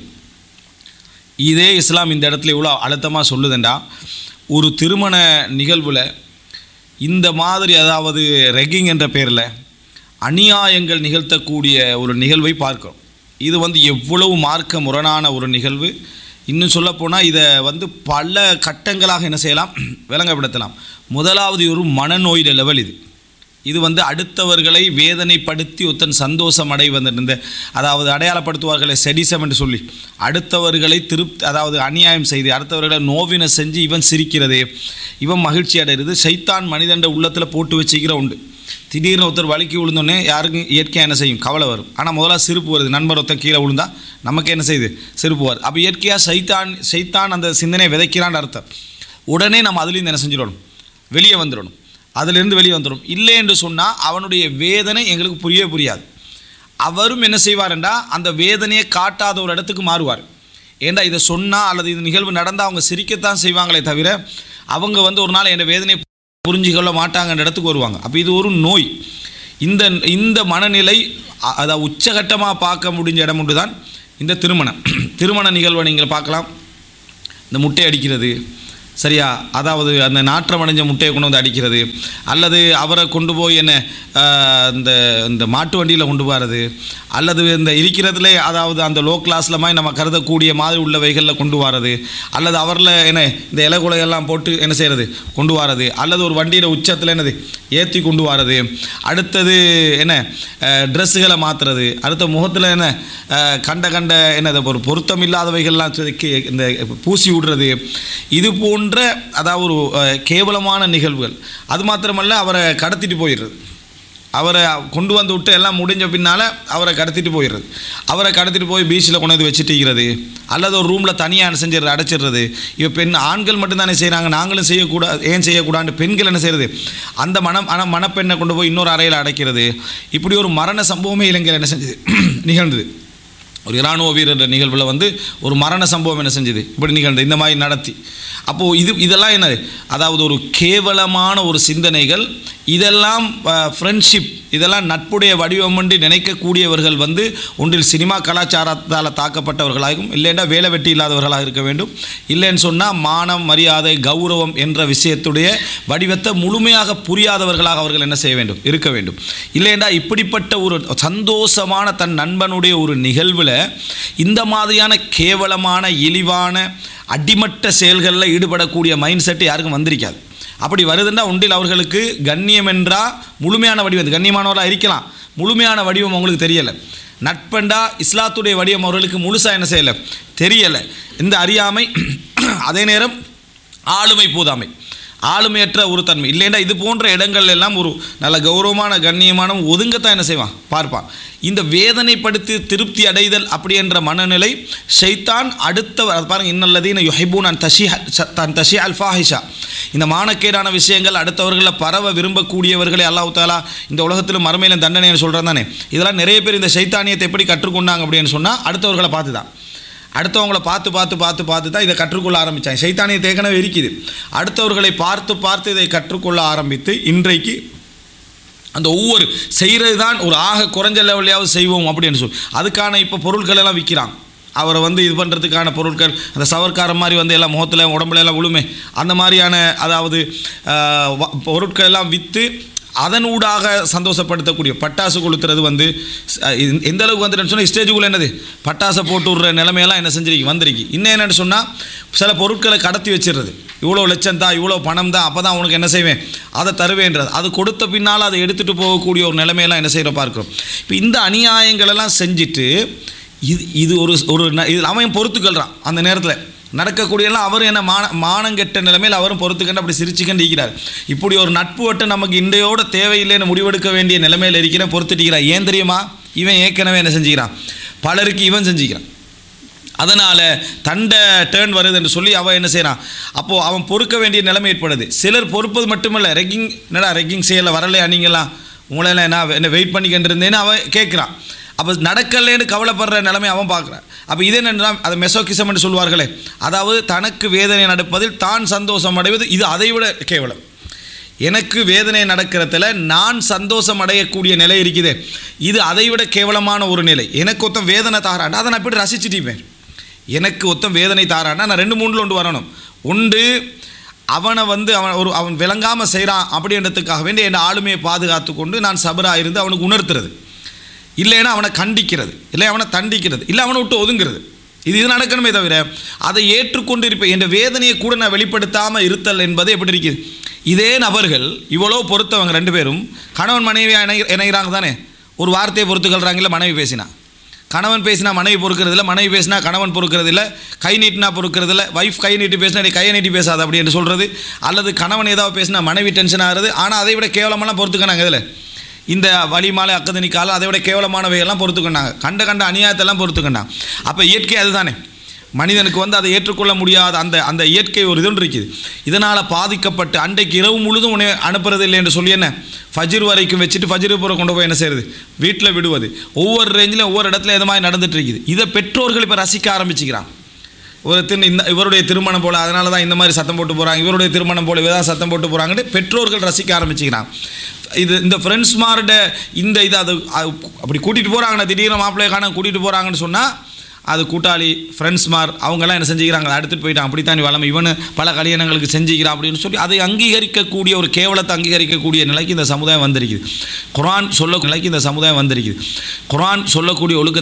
இதே இஸ்லாம் இந்த இடத்துல இவ்வளோ அழுத்தமாக சொல்லுதுண்டா, ஒரு திருமண நிகழ்வில் இந்த மாதிரி அதாவது ரெக்கிங் என்ற பேரில் அநியாயங்கள் நிகழ்த்தக்கூடிய ஒரு நிகழ்வை பார்க்கிறோம். இது எவ்வளவு மார்க்க முரணான ஒரு நிகழ்வு. இன்னும் சொல்லப்போனால் இதை பல கட்டங்களாக என்ன செய்யலாம், விளங்கப்படுத்தலாம். முதலாவது ஒரு மனநோய் லெவல். இது அடுத்தவர்களை வேதனைப்படுத்தி ஒருத்தன் சந்தோஷம் அடைவதிருந்த அதாவது அடையாளப்படுத்துவார்களை செடிசம் என்று சொல்லி அடுத்தவர்களை அதாவது அநியாயம் செய்து அடுத்தவர்களை நோவினை செஞ்சு இவன் சிரிக்கிறது, இவன் மகிழ்ச்சி அடைகிறது. சைத்தான் மனிதண்ட உள்ளத்தில் போட்டு வச்சுக்கிற உண்டு. திடீர்னு ஒருத்தர் வலிக்கு விழுந்தோடனே யாருக்கும் இயற்கையாக என்ன செய்யும், கவலை வரும். ஆனால் முதல்ல சிரிப்பு வருது. நண்பர் ஒருத்தன் கீழே விழுந்தா நமக்கு என்ன செய்யுது, சிரிப்பு வருது. அப்போ இயற்கையாக சைத்தான் அந்த சிந்தனையை விதைக்கிறான்னு அர்த்தம். உடனே நம்ம அதுலேருந்து என்ன செஞ்சிடணும், வெளியே வந்துடணும். அதிலிருந்து வெளியே வந்துடும். இல்லை என்று சொன்னால் அவனுடைய வேதனை எங்களுக்கு புரியாது. அவரும் என்ன செய்வார்ன்றா அந்த வேதனையை காட்டாத ஒரு இடத்துக்கு மாறுவார். ஏண்டா இதை சொன்னால் அல்லது இது நிகழ்வு நடந்தால் அவங்க சிரிக்கத்தான் செய்வாங்களே தவிர அவங்க ஒரு நாள் என் வேதனையை புரிஞ்சுக்கொள்ள மாட்டாங்கன்ற இடத்துக்கு வருவாங்க. அப்போ இது ஒரு நோய். இந்த மனநிலை அதாவது உச்சகட்டமாக பார்க்க முடிஞ்ச இடம் ஒன்று தான் இந்த திருமண நிகழ்வை நீங்கள் பார்க்கலாம். இந்த முட்டை அடிக்கிறது, சரியா, அதாவது அந்த நாற்றம் அடைஞ்ச முட்டையை கொண்டு அடிக்கிறது, அல்லது அவரை கொண்டு போய் என்ன இந்த மாட்டு வண்டியில் கொண்டு போகிறது, அல்லது இந்த இருக்கிறதுல அதாவது அந்த லோ கிளாஸில் மாதிரி நம்ம கருதக்கூடிய மாதிரி உள்ளவைகளில் கொண்டு வரது, அல்லது அவரில் என்ன இந்த இலகுலையெல்லாம் போட்டு என்ன செய்கிறது கொண்டு வரது, அல்லது ஒரு வண்டியில் உச்சத்தில் என்னது ஏற்றி கொண்டு வரது, அடுத்தது என்ன ட்ரெஸ்ஸுகளை மாற்றுறது, அடுத்த முகத்தில் என்ன கண்ட என்னது ஒரு பொருத்தம் இல்லாதவைகள்லாம் இந்த பூசி விடுறது, இது போன்ற அதாவது ஒரு கேவலமான நிகழ்வுகள். அது மாத்திரமல்ல அவரை கடத்திட்டு போயிடுறது. அவரை கொண்டு வந்து விட்டு எல்லாம் முடிஞ்ச பின்னால் அவரை கடத்திட்டு போயிடுறது. அவரை கடத்திட்டு போய் பீச்சில் கொண்டு வச்சுட்டிக்கிறது, அல்லது ஒரு ரூமில் தனியாக செஞ்சிடுறது, அடைச்சிடுறது. இப்போ ஆண்கள் மட்டும்தானே செய்கிறாங்க, நாங்களும் செய்யக்கூடாது, ஏன் செய்யக்கூடாது, பெண்கள் என்ன செய்கிறது அந்த மணப்பெண்ணை கொண்டு போய் இன்னொரு அறையில் அடைக்கிறது. இப்படி ஒரு மரண சம்பவமே இலங்கையில் என்ன செஞ்சது நிகழ்ந்தது. ஒரு இராணுவ வீரர் நிகழ்வில் ஒரு மரண சம்பவம் என்ன செஞ்சது இப்படி நிகழ்ந்தது இந்த மாதிரி நடத்தி. அப்போது இதெல்லாம் என்னது அதாவது ஒரு கேவலமான ஒரு சிந்தனைகள். இதெல்லாம் ஃப்ரெண்ட்ஷிப், இதெல்லாம் நட்புடைய வடிவம் என்று நினைக்கக்கூடியவர்கள் ஒன்றில் சினிமா கலாச்சாரத்தால் தாக்கப்பட்டவர்களாகவும், இல்லைன்னா வேலை வெட்டி இல்லாதவர்களாக இருக்க வேண்டும். இல்லைன்னு சொன்னால் மானம், மரியாதை, கௌரவம் என்ற விஷயத்துடைய வடிவத்தை முழுமையாக புரியாதவர்களாக அவர்கள் என்ன செய்ய வேண்டும், இருக்க வேண்டும். இல்லைன்னா இப்படிப்பட்ட ஒரு சந்தோஷமான தன் நண்பனுடைய ஒரு நிகழ்வில் இந்த மாதிரியான கேவலமான இழிவான அடிமட்ட செயல்களில் ஈடுபடக்கூடிய மைண்ட் செட்டு யாருக்கும் வந்திருக்காது. அப்படி வருதுன்னா ஒன்றில் அவர்களுக்கு கண்ணியம் என்றால் முழுமையான வடிவம், கண்ணியமானவர்களாக இருக்கலாம், முழுமையான வடிவம் அவங்களுக்கு தெரியலை. நட்பண்டா இஸ்லாத்துடைய வடிவம் அவர்களுக்கு முழுசாக என்ன செய்யலை, தெரியலை. இந்த அறியாமை, அதே நேரம் ஆளுமை போதாமை, ஆளுமையற்ற ஒரு தன்மை. இல்லைன்னா இது போன்ற இடங்கள் எல்லாம் ஒரு நல்ல கௌரவமான கண்ணியமான ஒதுங்கத்தான் என்ன செய்வான், பார்ப்பான். இந்த வேதனைப்படுத்தி திருப்தி அடைதல் அப்படி என்ற மனநிலை ஷைத்தான் அடுத்த பாருங்கள், இன்னல்லதீன யுஹிப்பூன அன் தஷிஅ அல் ஃபாஹிஷா, இந்த மானக்கேடான விஷயங்கள் அடுத்தவர்களை பரவ விரும்பக்கூடியவர்களை அல்லாஹ் தஆலா இந்த உலகத்திலும் மறுமையிலும் தண்டனைன்னு சொல்கிறான் தானே. இதெல்லாம் நிறைய பேர் இந்த ஷைத்தானியத்தை எப்படி கற்றுக்கொண்டாங்க அப்படின்னு சொன்னால் அடுத்தவர்களை பார்த்து தான், அடுத்தவங்களை பார்த்து தான் இதை கற்றுக்கொள்ள ஆரம்பித்தாங்க. சைத்தானியத்தை ஏற்கனவே இருக்குது, அடுத்தவர்களை பார்த்து இதை கற்றுக்கொள்ள ஆரம்பித்து இன்றைக்கு அந்த ஒவ்வொரு செய்கிறது தான் ஒரு ஆக குறைஞ்ச லெவலையாவது செய்வோம் அப்படின்னு சொல்லி அதுக்கான இப்போ பொருட்கள் எல்லாம் விற்கிறாங்க. அவரை இது பண்ணுறதுக்கான பொருட்கள், அந்த சவர்க்கார மாதிரி எல்லாம் முகத்தில் உடம்புல எல்லாம் விழுமே, அந்த மாதிரியான அதாவது பொருட்கள் எல்லாம் விற்று அதனூடாக சந்தோஷப்படுத்தக்கூடிய பட்டாசு கொளுத்துறது எந்த அளவுக்கு வந்துட்டுன்னு சொன்னால் ஸ்டேஜுக்குள்ளே என்னது பட்டாசை போட்டு விடுற நிலைமையெல்லாம் என்ன செஞ்சிருக்கு வந்திருக்கு. இன்னும் என்னென்னு சொன்னால் சில பொருட்களை கடத்தி வச்சிடுறது, இவ்வளோ லட்சம் தான், இவ்வளோ பணம் தான், அப்போ தான் உனக்கு என்ன செய்வேன், அதை தருவேன்றது. அது கொடுத்த பின்னால் அதை எடுத்துகிட்டு போகக்கூடிய ஒரு நிலைமையெல்லாம் என்ன செய்கிற பார்க்குறோம். இப்போ இந்த அநியாயங்களெல்லாம் செஞ்சுட்டு இது இது அவன் பொறுத்துக்கொள்கிறான். அந்த நேரத்தில் நடக்கக்கூடியெல்லாம் அவர் என்ன மானங்கெட்ட நிலைமையில் அவரும் பொறுத்துக்கண்டு அப்படி சிரிச்சுக்கண்டு இருக்கிறார். இப்படி ஒரு நட்பு வட்டு நமக்கு இன்றையோட தேவையில்லைன்னு முடிவெடுக்க வேண்டிய நிலைமையில் இருக்கிறேன், பொறுத்துட்டிக்கிறான். ஏன் தெரியுமா, இவன் ஏற்கனவே என்ன செஞ்சுக்கிறான், பலருக்கு இவன் செஞ்சுக்கிறான். அதனால் தண்டை டேர்ன் வருது என்று சொல்லி அவன் என்ன செய்கிறான், அப்போது அவன் பொறுக்க வேண்டிய நிலைமை ஏற்படுது. சிலர் பொறுப்பது மட்டுமல்ல, ரெக்கிங் செய்யலை, வரலையா நீங்களாம், உங்களெல்லாம் என்ன வெயிட் பண்ணிக்கிட்டு இருந்தேன்னு அவன் கேட்குறான். அப்போ நடக்கலேன்னு கவலைப்படுற நிலைமை அவன் பார்க்குறான். அப்போ இது என்னென்னா அதை மெசோகிசம் என்று சொல்வார்களே, அதாவது தனக்கு வேதனை நடப்பதில் தான் சந்தோஷம் அடைவது, இது அதை விட கேவலம். எனக்கு வேதனை நடக்கிறதுல நான் சந்தோஷம் அடையக்கூடிய நிலை இருக்குது. இது அதை விட கேவலமான ஒரு நிலை. எனக்கு ஒருத்தன் வேதனை தாராண்டா அதை நான் எப்படி ரசிச்சுட்டிப்பேன். எனக்கு ஒருத்தன் வேதனை தாராண்டா நான் 2-3 ஒன்று வரணும். ஒன்று அவனை அவன் விளங்காமல் செய்கிறான் அப்படின்றதுக்காக வேண்டி என் ஆளுமையை பாதுகாத்து கொண்டு நான் சபராக இருந்து அவனுக்கு உணர்த்துறது, இல்லைன்னா அவனை கண்டிக்கிறது, இல்லை அவனை தண்டிக்கிறது, இல்லை அவனை விட்டு ஒதுங்கிறது. இது நடக்கணுமே தவிர அதை ஏற்றுக்கொண்டு இருப்பேன். என் வேதனையை கூட நான் வெளிப்படுத்தாமல் இருத்தல் என்பது எப்படி இருக்குது. இதே நபர்கள் இவ்வளோ பொறுத்தவங்க 2 பேரும் கணவன் மனைவியாக இணைகிறாங்க தானே. ஒரு வார்த்தையை பொறுத்துக்கொள்கிறாங்கல்ல. மனைவி பேசினா கணவன் பேசினா மனைவி பொறுக்கிறதில்ல, மனைவி பேசினா கணவன் பொறுக்கிறதில்ல, கை நீட்டினா பொறுக்கிறதில்ல, வைஃப் கை நீட்டி பேசினா நீ கையை நீட்டி பேசாத அப்படி என்று சொல்கிறது, அல்லது கணவன் ஏதாவது பேசினா மனைவி டென்ஷன் ஆகிறது. ஆனால் அதை விட கேவலமெல்லாம் பொறுத்துக்கினாங்க. இதில் இந்த வலிமாலை அக்கதனிக்கால அதை விட கேவலமானவையெல்லாம் பொறுத்துக்கினாங்க. கண்ட அநியாயத்தெல்லாம் பொறுத்துக்கினாங்க. அப்போ இயற்கை அதுதானே. மனிதனுக்கு அதை ஏற்றுக்கொள்ள முடியாத அந்த இயற்கை ஒரு இது இருக்குது. இதனால் பாதிக்கப்பட்டு அன்றைக்கு இரவு முழுதும் உன்னை அனுப்புறது இல்லை என்று சொல்லி என்ன ஃபஜ்ர் வரைக்கும் வச்சுட்டு ஃபஜ்ரு பூரா கொண்டு போய் என்ன செய்கிறது, வீட்டில் விடுவது. ஒவ்வொரு ரேஞ்சிலும் ஒவ்வொரு இடத்துல இது மாதிரி நடந்துட்டு இருக்குது. இதை பெற்றோர்கள் இப்போ ரசிக்க ஆரம்பிச்சுக்கிறான். இவருடைய திருமணம் போல் அதனால தான் இந்த மாதிரி சத்தம் போட்டு போகிறாங்க, இவருடைய திருமணம் போல் இவதான் சத்தம் போட்டு போகிறாங்கன்னு பெற்றோர்கள் ரசிக்க ஆரம்பிச்சுக்கிறான். இந்த ஃப்ரெண்ட்ஸ்மாரோட இது அது அப்படி கூட்டிகிட்டு போகிறாங்கண்ணா, திடீர்னு மாப்பிள்ளையை காண கூட்டிகிட்டு போகிறாங்கன்னு சொன்னால் அது கூட்டாளி ஃப்ரெண்ட்ஸ்மார் அவங்கெல்லாம் என்ன செஞ்சுக்கிறாங்க, எடுத்துகிட்டு போயிட்டான், அப்படித்தான் வளமை இவனு பல கல்யாணங்களுக்கு செஞ்சுக்கிறான் அப்படின்னு சொல்லி அதை அங்கீகரிக்கக்கூடிய ஒரு கேவலத்தை அங்கீகரிக்கக்கூடிய நிலைக்கு இந்த சமுதாயம் வந்திருக்குது. குர்ஆன் சொல்லக்கூடிய நிலைக்கு இந்த சமுதாயம் வந்திருக்குது. குர்ஆன் சொல்லக்கூடிய ஒழுக்க